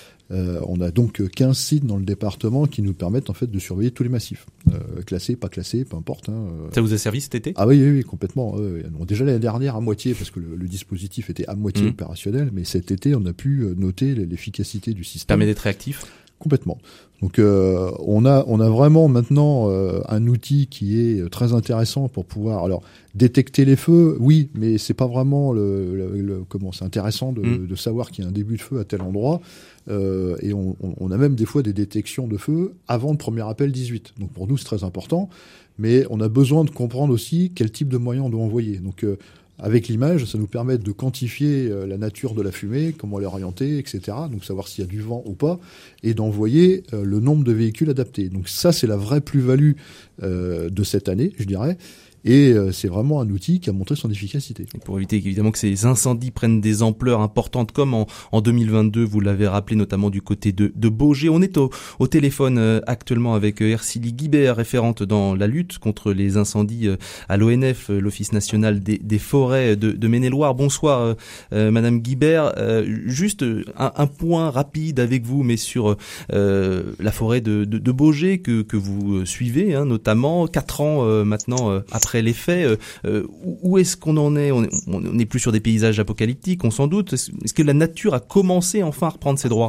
On a donc 15 sites dans le département qui nous permettent en fait de surveiller tous les massifs, classés, pas classés, peu importe. Ça vous a servi cet été ? Ah oui, complètement. Donc déjà l'année dernière à moitié, parce que le dispositif était à moitié opérationnel, mais cet été on a pu noter l'efficacité du système. Permet d'être réactif ? Complètement. Donc on a vraiment maintenant un outil qui est très intéressant pour pouvoir détecter les feux. Oui, mais c'est pas vraiment comment c'est intéressant de savoir qu'il y a un début de feu à tel endroit. Et on a même des fois des détections de feu avant le premier appel 18. Donc pour nous c'est très important, mais on a besoin de comprendre aussi quel type de moyens on doit envoyer. Donc avec l'image, ça nous permet de quantifier la nature de la fumée, comment l'orienter, etc. Donc savoir s'il y a du vent ou pas, et d'envoyer le nombre de véhicules adaptés. Donc ça, c'est la vraie plus-value de cette année, je dirais. Et c'est vraiment un outil qui a montré son efficacité. Et pour éviter évidemment que ces incendies prennent des ampleurs importantes comme en 2022, vous l'avez rappelé notamment du côté de Baugé. On est au téléphone actuellement avec Ercilie Guibert, référente dans la lutte contre les incendies à l'ONF, l'Office national des forêts de Maine-et-Loire. Bonsoir Madame Guibert. Juste un point rapide avec vous, mais sur la forêt de Baugé que vous suivez, notamment 4 ans maintenant après les faits, où est-ce qu'on en est ? On n'est plus sur des paysages apocalyptiques, on s'en doute. Est-ce que la nature a commencé enfin à reprendre ses droits ?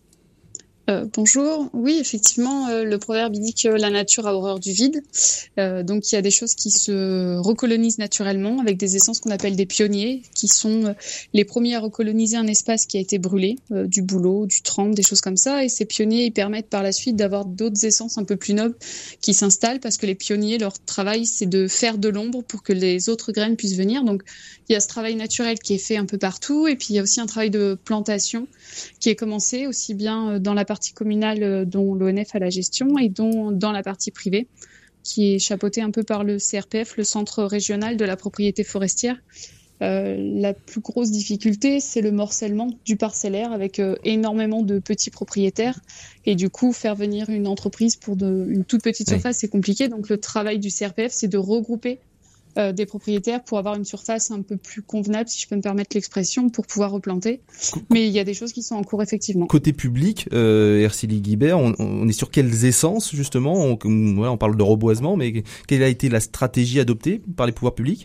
Bonjour. Oui, effectivement, le proverbe dit que la nature a horreur du vide. Donc, il y a des choses qui se recolonisent naturellement avec des essences qu'on appelle des pionniers, qui sont les premiers à recoloniser un espace qui a été brûlé, du bouleau, du trempe, des choses comme ça. Et ces pionniers, ils permettent par la suite d'avoir d'autres essences un peu plus nobles qui s'installent, parce que les pionniers, leur travail, c'est de faire de l'ombre pour que les autres graines puissent venir. Donc, il y a ce travail naturel qui est fait un peu partout. Et puis, il y a aussi un travail de plantation qui est commencé aussi bien dans la partie communale dont l'ONF a la gestion et dans la partie privée qui est chapeautée un peu par le CRPF, le Centre régional de la propriété forestière. La plus grosse difficulté, c'est le morcellement du parcellaire avec énormément de petits propriétaires, et du coup faire venir une entreprise pour une toute petite surface, c'est compliqué. Donc le travail du CRPF, c'est de regrouper des propriétaires pour avoir une surface un peu plus convenable, si je peux me permettre l'expression, pour pouvoir replanter. Mais il y a des choses qui sont en cours, effectivement. Côté public, Ercilie Guibert, on est sur quelles essences, justement ? On parle de reboisement, mais quelle a été la stratégie adoptée par les pouvoirs publics ?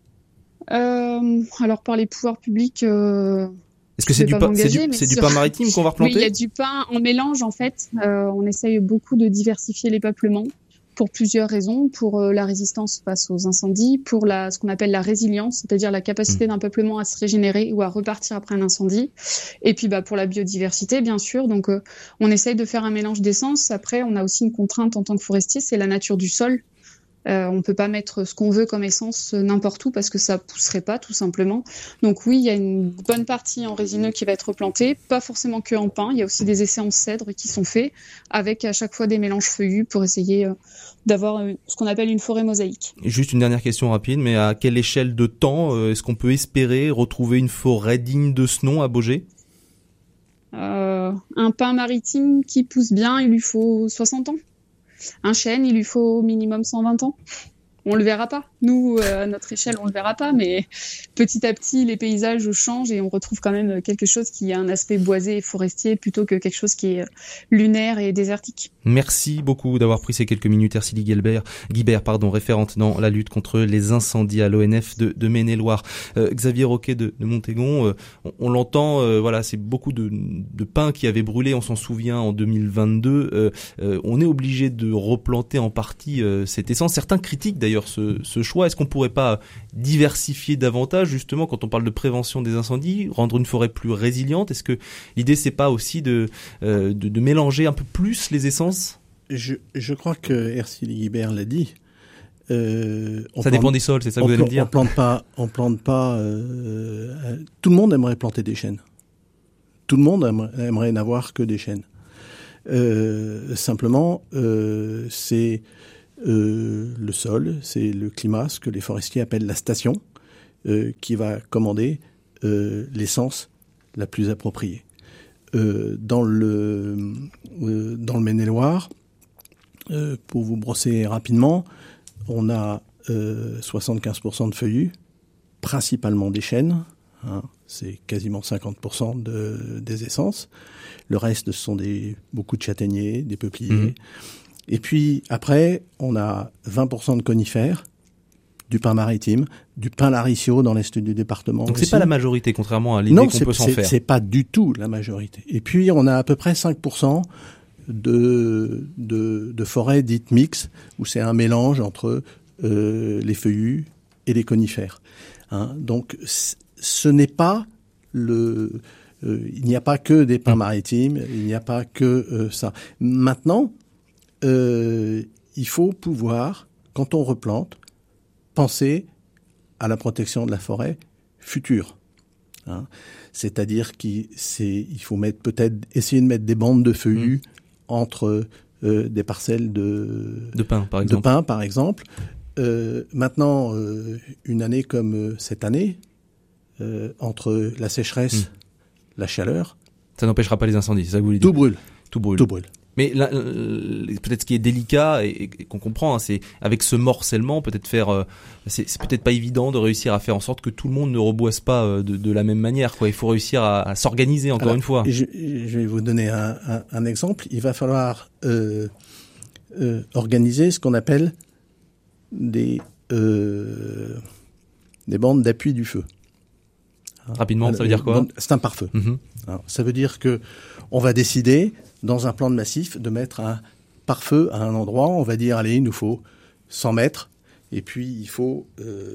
Alors, par les pouvoirs publics... Est-ce que c'est du pain maritime qu'on va replanter ? Oui, il y a du pain en mélange, en fait. On essaye beaucoup de diversifier les peuplements, pour plusieurs raisons, pour la résistance face aux incendies, pour ce qu'on appelle la résilience, c'est-à-dire la capacité d'un peuplement à se régénérer ou à repartir après un incendie, et puis pour la biodiversité, bien sûr. Donc on essaye de faire un mélange d'essences. Après, on a aussi une contrainte en tant que forestier, c'est la nature du sol. On peut pas mettre ce qu'on veut comme essence n'importe où parce que ça pousserait pas, tout simplement. Donc oui, il y a une bonne partie en résineux qui va être replantée, pas forcément que en pin. Il y a aussi des essais en cèdre qui sont faits avec à chaque fois des mélanges feuillus pour essayer d'avoir ce qu'on appelle une forêt mosaïque. Juste une dernière question rapide, mais à quelle échelle de temps est-ce qu'on peut espérer retrouver une forêt digne de ce nom à Baugé ? Un pin maritime qui pousse bien, il lui faut 60 ans. Un chêne, il lui faut au minimum 120 ans. on le verra pas. Nous, à notre échelle, on le verra pas, mais petit à petit, les paysages changent et on retrouve quand même quelque chose qui a un aspect boisé et forestier plutôt que quelque chose qui est lunaire et désertique. Merci beaucoup d'avoir pris ces quelques minutes, Ercilie Guibert, référente dans la lutte contre les incendies à l'ONF de Maine-et-Loire. Xavier Roquet de Montégon, on l'entend, voilà, c'est beaucoup de pins qui avaient brûlé, on s'en souvient en 2022. On est obligé de replanter en partie cette essence. Certains critiquent d'ailleurs ce choix. Est-ce qu'on pourrait pas diversifier davantage, justement, quand on parle de prévention des incendies, rendre une forêt plus résiliente? Est-ce que l'idée, c'est pas aussi de mélanger un peu plus les essences? Je crois que Ercilie Guibert l'a dit. Ça dépend des sols, c'est ça que vous allez me dire? On plante pas. Tout le monde aimerait planter des chênes. Tout le monde aimerait n'avoir que des chênes. Simplement, c'est le sol, c'est le climat, ce que les forestiers appellent la station, qui va commander l'essence la plus appropriée. Dans le Maine-et-Loire, pour vous brosser rapidement, on a 75% de feuillus, principalement des chênes, hein, c'est quasiment 50% des essences. Le reste, ce sont beaucoup de châtaigniers, des peupliers. Et puis après, on a 20% de conifères, du pin maritime, du pin laricio dans l'est du département. Donc aussi. C'est pas la majorité, contrairement à l'idée qu'on peut s'en faire. Non, c'est pas du tout la majorité. Et puis on a à peu près 5% de forêts dites mixtes, où c'est un mélange entre les feuillus et les conifères. Hein, donc ce n'est pas il n'y a pas que des pins maritimes, il n'y a pas que ça. Maintenant, il faut pouvoir, quand on replante, penser à la protection de la forêt future. Hein. C'est-à-dire qu'il faut essayer de mettre des bandes de feuillus entre des parcelles de pins, par exemple. Maintenant, une année comme cette année, entre la sécheresse, la chaleur... Ça n'empêchera pas les incendies, c'est ça que vous voulez dire? Tout brûle. Mais là, peut-être ce qui est délicat et qu'on comprend, hein, c'est avec ce morcellement, c'est peut-être pas évident de réussir à faire en sorte que tout le monde ne reboisse pas de la même manière, quoi. Il faut réussir à s'organiser une fois. Je vais vous donner un exemple. Il va falloir organiser ce qu'on appelle des bandes d'appui du feu. Rapidement, ça veut dire quoi? C'est un pare-feu. Alors, ça veut dire que on va décider, dans un plan de massif, de mettre un pare-feu à un endroit. On va dire, allez, il nous faut 100 mètres. Et puis, il faut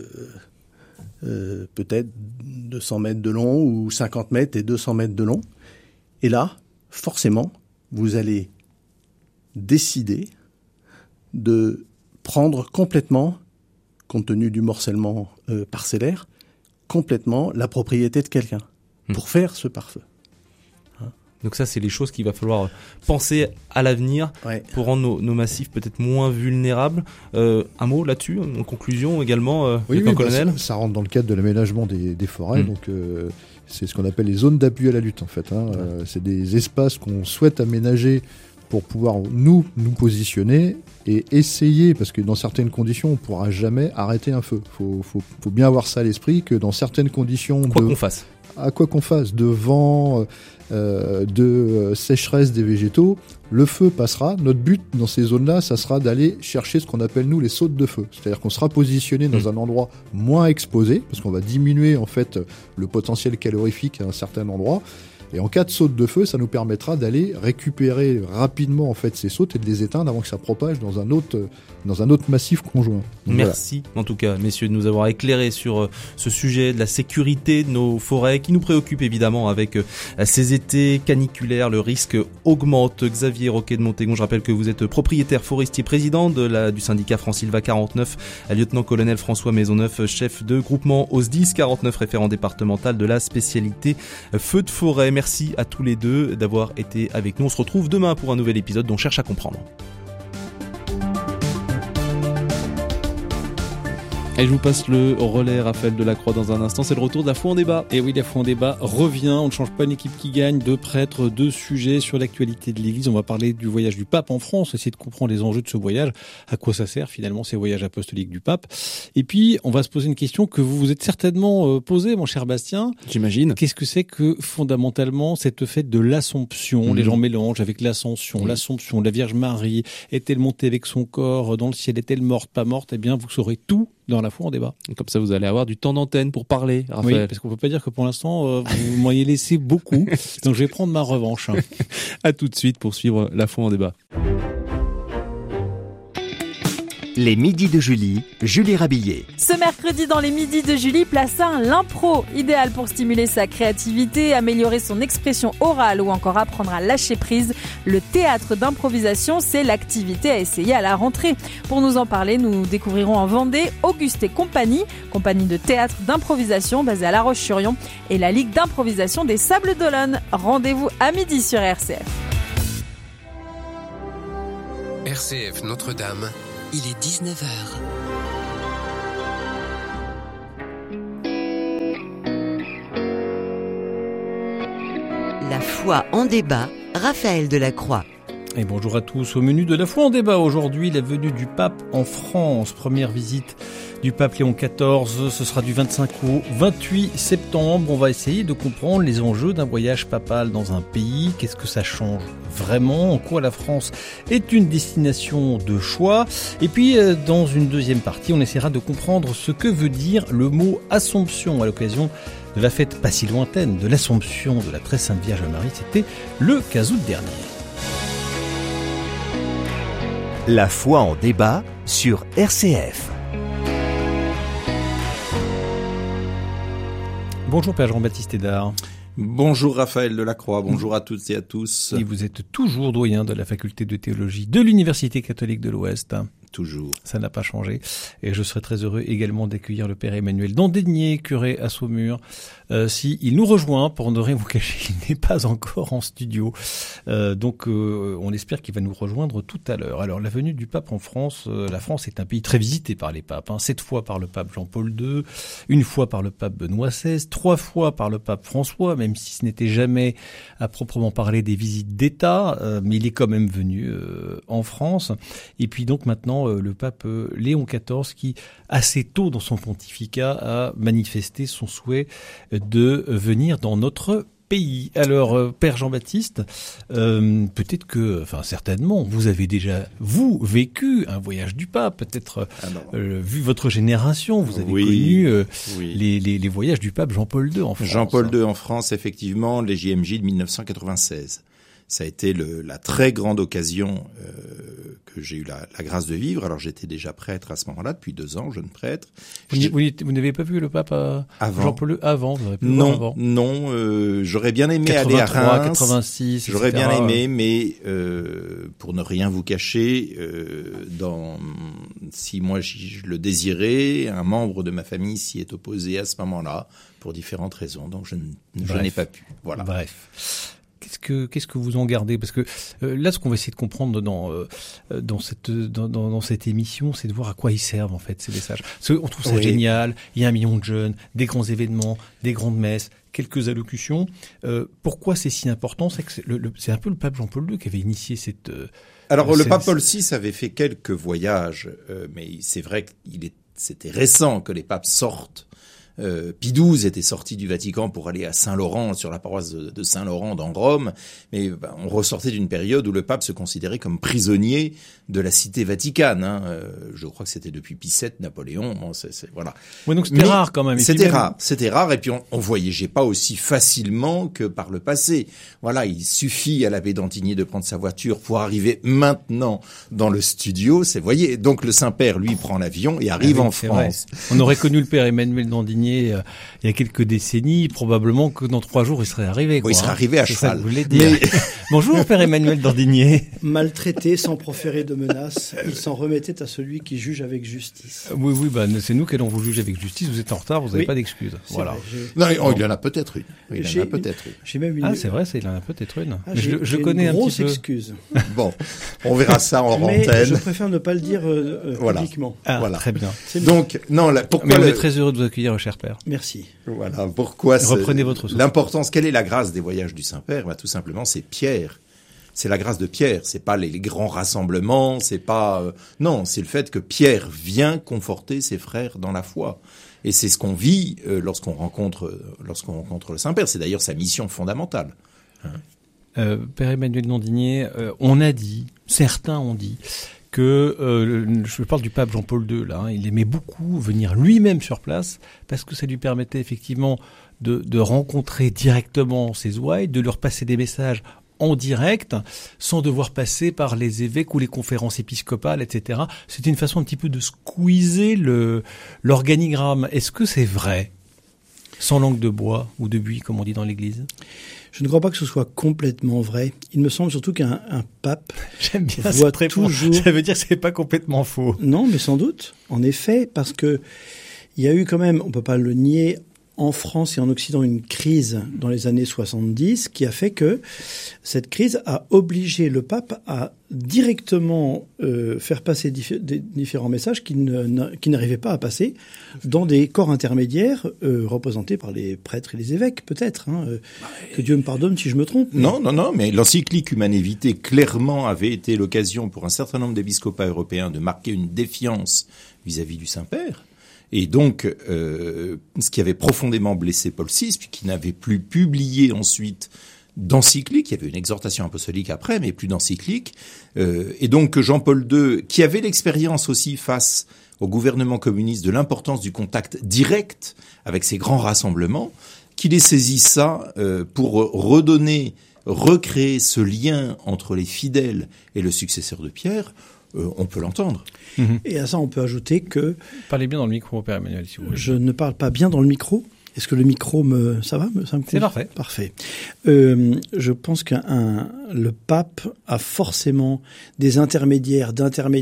peut-être 200 mètres de long ou 50 mètres et 200 mètres de long. Et là, forcément, vous allez décider de prendre complètement, compte tenu du morcellement parcellaire, complètement la propriété de quelqu'un pour faire ce pare-feu. Donc ça, c'est les choses qu'il va falloir penser à l'avenir pour rendre nos massifs peut-être moins vulnérables. Un mot là-dessus, en conclusion également, colonel. Ça rentre dans le cadre de l'aménagement des forêts, donc c'est ce qu'on appelle les zones d'appui à la lutte en fait. C'est des espaces qu'on souhaite aménager pour pouvoir nous positionner et essayer, parce que dans certaines conditions, on ne pourra jamais arrêter un feu. Faut bien avoir ça à l'esprit, que dans certaines conditions... Quoi qu'on fasse, de vent, de sécheresse des végétaux, le feu passera. Notre but dans ces zones-là, ça sera d'aller chercher ce qu'on appelle nous les sautes de feu. C'est-à-dire qu'on sera positionné dans un endroit moins exposé, parce qu'on va diminuer en fait le potentiel calorifique à un certain endroit. Et en cas de saute de feu, ça nous permettra d'aller récupérer rapidement en fait ces sautes et de les éteindre avant que ça propage dans un autre massif conjoint. Donc, merci en tout cas, messieurs, de nous avoir éclairé sur ce sujet de la sécurité de nos forêts qui nous préoccupe évidemment avec ces étés caniculaires. Le risque augmente. Xavier Roquet de Montégon, je rappelle que vous êtes propriétaire forestier, président du syndicat France-Sylva 49, lieutenant-colonel François Maisonneuve, chef de groupement OSDIS 49, référent départemental de la spécialité feu de forêt. Merci à tous les deux d'avoir été avec nous. On se retrouve demain pour un nouvel épisode dont Cherche à comprendre. Et je vous passe le relais, Raphaël Delacroix, dans un instant. C'est le retour de la Foi en débat. Et oui, la Foi en débat revient. On ne change pas une équipe qui gagne. 2 prêtres, 2 sujets sur l'actualité de l'Église. On va parler du voyage du pape en France, essayer de comprendre les enjeux de ce voyage. À quoi ça sert finalement ces voyages apostoliques du pape? Et puis, on va se poser une question que vous vous êtes certainement posée, mon cher Bastien. J'imagine. Qu'est-ce que c'est que fondamentalement cette fête de l'Assomption? Les gens mélangent avec l'Ascension, l'Assomption, la Vierge Marie. Est-elle montée avec son corps dans le ciel? Est-elle morte, pas morte? Eh bien, vous saurez tout dans la Foi en débat. Comme ça, vous allez avoir du temps d'antenne pour parler, Raphaël. Oui, parce qu'on peut pas dire que pour l'instant, vous m'auriez laissé beaucoup. Donc, je vais prendre ma revanche. À tout de suite pour suivre la Foi en débat. Les midis de Julie, Julie Rabillet. Ce mercredi dans les midis de Julie, place 1, l'impro. Idéal pour stimuler sa créativité, améliorer son expression orale ou encore apprendre à lâcher prise. Le théâtre d'improvisation, c'est l'activité à essayer à la rentrée. Pour nous en parler, nous découvrirons en Vendée Auguste et compagnie de théâtre d'improvisation basée à La Roche-sur-Yon et la Ligue d'improvisation des Sables d'Olonne. Rendez-vous à midi sur RCF. RCF Notre-Dame. Il est 19h. La Foi en débat, Raphaël Delacroix. Et bonjour à tous. Au menu de la Foi en débat aujourd'hui, la venue du pape en France. Première visite du pape Léon XIV. Ce sera du 25 au 28 septembre. On va essayer de comprendre les enjeux d'un voyage papal dans un pays. Qu'est-ce que ça change vraiment? En quoi la France est une destination de choix? Et puis, dans une deuxième partie, on essaiera de comprendre ce que veut dire le mot Assomption à l'occasion de la fête pas si lointaine de l'Assomption de la Très Sainte Vierge Marie. C'était le 15 août dernier. La Foi en débat sur RCF. Bonjour Père Jean-Baptiste Hédard. Bonjour Raphaël Delacroix, bonjour à toutes et à tous. Et vous êtes toujours doyen de la faculté de théologie de l'Université catholique de l'Ouest. Toujours. Ça n'a pas changé. Et je serais très heureux également d'accueillir le Père Emmanuel Dandénier, curé à Saumur. Si il nous rejoint, pour ne rien vous cacher, il n'est pas encore en studio. Donc on espère qu'il va nous rejoindre tout à l'heure. Alors la venue du pape en France, la France est un pays très visité par les papes. 7 fois par le pape Jean-Paul II, 1 fois par le pape Benoît XVI, 3 fois par le pape François, même si ce n'était jamais à proprement parler des visites d'État, mais il est quand même venu en France. Et puis donc maintenant le pape Léon XIV qui, assez tôt dans son pontificat, a manifesté son souhait de venir dans notre pays. Alors, Père Jean-Baptiste, peut-être que, enfin certainement, vous avez déjà, vous, vécu un voyage du pape, peut-être vu votre génération, vous avez connu les voyages du pape Jean-Paul II en France. Jean-Paul II en France, effectivement, les JMJ de 1996. Ça a été la très grande occasion que j'ai eu la grâce de vivre. Alors j'étais déjà prêtre à ce moment-là, depuis 2 ans, jeune prêtre. Vous n'avez pas vu le pape avant. Jean-Paul II avant? Vous pu non, avant. Non. J'aurais bien aimé 83, aller à Reims. 86, j'aurais etc. bien aimé, mais pour ne rien vous cacher, si moi je le désirais, un membre de ma famille s'y est opposé à ce moment-là pour différentes raisons. Donc je n'ai pas pu. Voilà. Bref. Qu'est-ce que vous en gardez? Parce que là, ce qu'on va essayer de comprendre dans cette émission, c'est de voir à quoi ils servent en fait ces messages. Parce qu'on trouve ça génial. Il y a 1 million de jeunes, des grands événements, des grandes messes, quelques allocutions. Pourquoi c'est si important? C'est que c'est un peu le pape Jean-Paul II qui avait initié cette. Alors le pape Paul VI avait fait quelques voyages, mais c'est vrai que c'était récent que les papes sortent. Pie XII était sorti du Vatican pour aller à Saint-Laurent, sur la paroisse de Saint-Laurent dans Rome, mais on ressortait d'une période où le pape se considérait comme prisonnier de la cité vaticane. Je crois que c'était depuis Pie VII, Napoléon. Bon, voilà. Ouais, donc c'était rare quand même. C'était rare, et puis on voyageait pas aussi facilement que par le passé. Voilà, il suffit à l'abbé d'Antigny de prendre sa voiture pour arriver maintenant dans le studio. Voyez, donc le Saint-Père, lui, prend l'avion et arrive en France. Vrai. On aurait connu le Père Emmanuel d'Andigné Dinier il y a quelques décennies, probablement que dans 3 jours il serait arrivé. Il serait arrivé à cheval. Ça que vous voulez dire. Bonjour Père Emmanuel Dandinier. Maltraité sans proférer de menaces, il s'en remettait à celui qui juge avec justice. Oui, c'est nous qui allons vous juger avec justice. Vous êtes en retard, vous n'avez pas d'excuses. Voilà. Vrai, non, il y en a peut-être une. J'ai même une. Ah, c'est vrai, il en a peut-être une. Je connais une grosse un petit peu. excuse. Bon, on verra ça en Mais antenne. je préfère ne pas le dire publiquement. Voilà. Très bien. Donc, pourquoi Mais on est très heureux de vous accueillir, cher père. Merci. Voilà, pourquoi reprenez votre souffle. L'importance, quelle est la grâce des voyages du Saint-Père? Tout simplement, c'est Pierre. C'est la grâce de Pierre. C'est pas les grands rassemblements, c'est pas non, c'est le fait que Pierre vient conforter ses frères dans la foi. Et c'est ce qu'on vit lorsqu'on rencontre le Saint-Père. C'est d'ailleurs sa mission fondamentale. Père Emmanuel Dandinier, certains ont dit que je parle du pape Jean-Paul II là, il aimait beaucoup venir lui-même sur place parce que ça lui permettait effectivement de rencontrer directement ses ouailles, de leur passer des messages en direct, sans devoir passer par les évêques ou les conférences épiscopales, etc. C'était une façon un petit peu de squeezer l'organigramme. Est-ce que c'est vrai? Sans langue de bois ou de buis, comme on dit dans l'Église? Je ne crois pas que ce soit complètement vrai. Il me semble surtout qu'un pape J'aime bien voit cette toujours... Ça veut dire que c'est pas complètement faux. Non, mais sans doute, en effet, parce que il y a eu quand même, on peut pas le nier, en France et en Occident, une crise dans les années 70 qui a fait que cette crise a obligé le pape à directement faire passer différents messages qui n'arrivaient pas à passer dans des corps intermédiaires représentés par les prêtres et les évêques, peut-être. Que Dieu me pardonne si je me trompe. Non, mais l'encyclique Humanae Vitae clairement avait été l'occasion pour un certain nombre d'épiscopats européens de marquer une défiance vis-à-vis du Saint-Père. Et donc, ce qui avait profondément blessé Paul VI, puisqu'il n'avait plus publié ensuite d'encyclique, il y avait une exhortation apostolique après, mais plus d'encyclique, et donc Jean-Paul II, qui avait l'expérience aussi face au gouvernement communiste de l'importance du contact direct avec ces grands rassemblements, qu'il ait saisi ça pour recréer ce lien entre les fidèles et le successeur de Pierre. On peut l'entendre. Et à ça, on peut ajouter que... Parlez bien dans le micro, Père Emmanuel, si vous voulez. Je ne parle pas bien dans le micro. Est-ce que le micro ça va? C'est parfait. Parfait. Je pense que le pape a forcément des intermédiaires,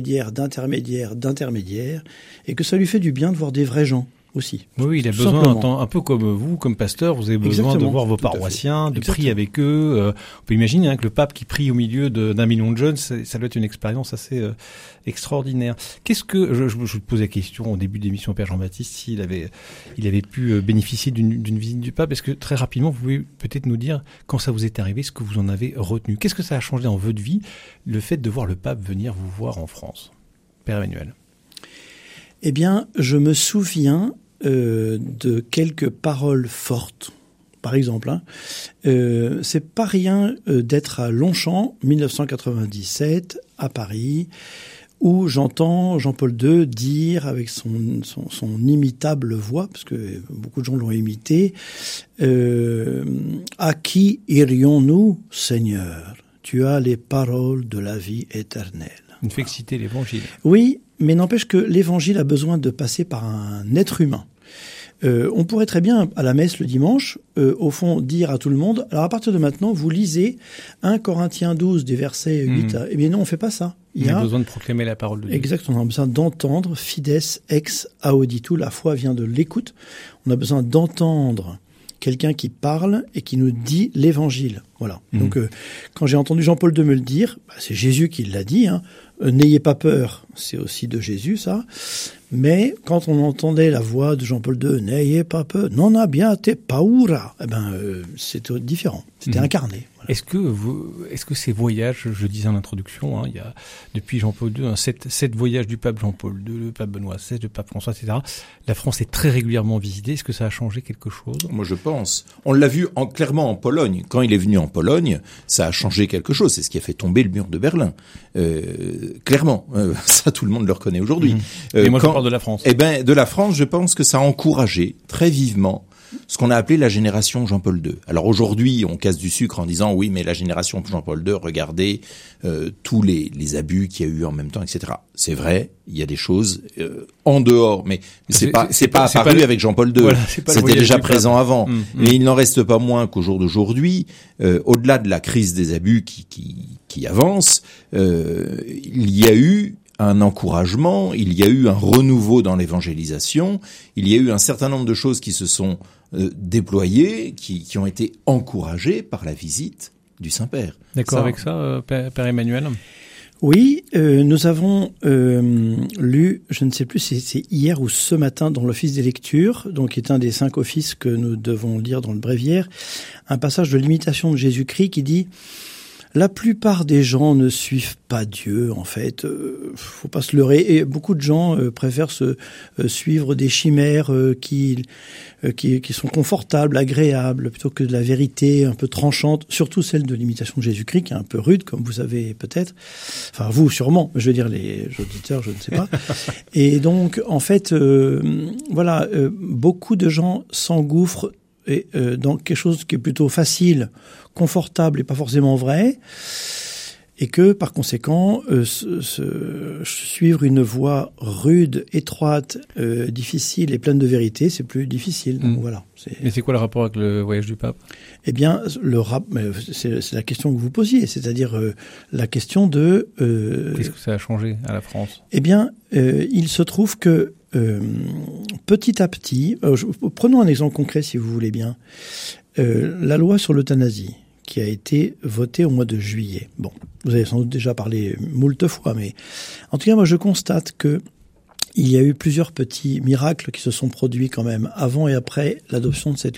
et que ça lui fait du bien de voir des vrais gens aussi. Oui, il a besoin, un peu comme vous, comme pasteur, vous avez besoin de voir vos paroissiens, de prier avec eux. On peut imaginer que le pape qui prie au milieu d'1 million de jeunes, ça doit être une expérience assez extraordinaire. Qu'est-ce que je vous pose la question au début de l'émission, Père Jean-Baptiste, s'il avait pu bénéficier d'une visite du pape? Est-ce que très rapidement, vous pouvez peut-être nous dire quand ça vous est arrivé, ce que vous en avez retenu? Qu'est-ce que ça a changé dans votre vie, le fait de voir le pape venir vous voir en France, Père Emmanuel? Eh bien, je me souviens de quelques paroles fortes. Par exemple, c'est pas rien d'être à Longchamp, 1997, à Paris, où j'entends Jean-Paul II dire avec son imitable voix, parce que beaucoup de gens l'ont imité, à qui irions-nous, Seigneur? Tu as les paroles de la vie éternelle. Il ne fait que citer l'Évangile. Oui, mais n'empêche que l'Évangile a besoin de passer par un être humain. On pourrait très bien, à la messe le dimanche, au fond, dire à tout le monde, alors à partir de maintenant, vous lisez 1 Corinthiens 12, des versets 8 à... Eh bien non, on fait pas ça. Il y a besoin de proclamer la parole de Dieu. Exactement, on a besoin d'entendre, fides ex auditu, la foi vient de l'écoute. On a besoin d'entendre quelqu'un qui parle et qui nous dit l'évangile. Voilà. Donc, quand j'ai entendu Jean-Paul II me le dire, c'est Jésus qui l'a dit, n'ayez pas peur, c'est aussi de Jésus, ça. Mais quand on entendait la voix de Jean-Paul II, n'ayez pas peur, non abbiate paura, c'était différent, c'était incarné. Voilà. Est-ce que ces voyages, je disais en introduction, il y a depuis Jean-Paul II, 7 voyages du pape Jean-Paul II, le pape Benoît XVI, le pape François, etc. La France est très régulièrement visitée. Est-ce que ça a changé quelque chose? Moi, je pense. On l'a vu clairement en Pologne. Quand il est venu en Pologne, ça a changé quelque chose. C'est ce qui a fait tomber le mur de Berlin. Clairement, ça tout le monde le reconnaît aujourd'hui. Et moi, je parle de la France. De la France, je pense que ça a encouragé très vivement ce qu'on a appelé la génération Jean-Paul II. Alors aujourd'hui, on casse du sucre en disant oui, mais la génération Jean-Paul II, regardez tous les abus qu'il y a eu en même temps, etc. C'est vrai, il y a des choses en dehors, mais c'est pas apparu avec Jean-Paul II. Voilà, c'était déjà présent avant. Mais il n'en reste pas moins qu'au jour d'aujourd'hui, au-delà de la crise des abus qui avance, il y a eu un encouragement, il y a eu un renouveau dans l'évangélisation, il y a eu un certain nombre de choses qui se sont déployées, qui ont été encouragées par la visite du Saint-Père. D'accord avec ça, Père Emmanuel ? Oui, nous avons lu, je ne sais plus si c'est hier ou ce matin dans l'office des lectures, donc qui est un des 5 offices que nous devons lire dans le bréviaire, un passage de l'imitation de Jésus-Christ qui dit: la plupart des gens ne suivent pas Dieu, en fait. Faut pas se leurrer. Et beaucoup de gens préfèrent suivre des chimères qui sont confortables, agréables, plutôt que de la vérité un peu tranchante. Surtout celle de l'imitation de Jésus-Christ, qui est un peu rude, comme vous savez peut-être. Enfin, vous sûrement. Je veux dire les auditeurs, je ne sais pas. Et donc, en fait, voilà, beaucoup de gens s'engouffrent dans quelque chose qui est plutôt facile, confortable et pas forcément vrai, et que par conséquent suivre une voie rude, étroite, difficile et pleine de vérité, c'est plus difficile. Donc voilà. Mais c'est quoi le rapport avec le voyage du pape ? Eh bien, c'est la question que vous posiez, c'est-à-dire la question de qu'est-ce que ça a changé à la France ? Eh bien, il se trouve que petit à petit, prenons un exemple concret si vous voulez bien. La loi sur l'euthanasie qui a été votée au mois de juillet. Bon, vous avez sans doute déjà parlé moult fois, mais en tout cas, moi je constate que il y a eu plusieurs petits miracles qui se sont produits quand même avant et après l'adoption de cette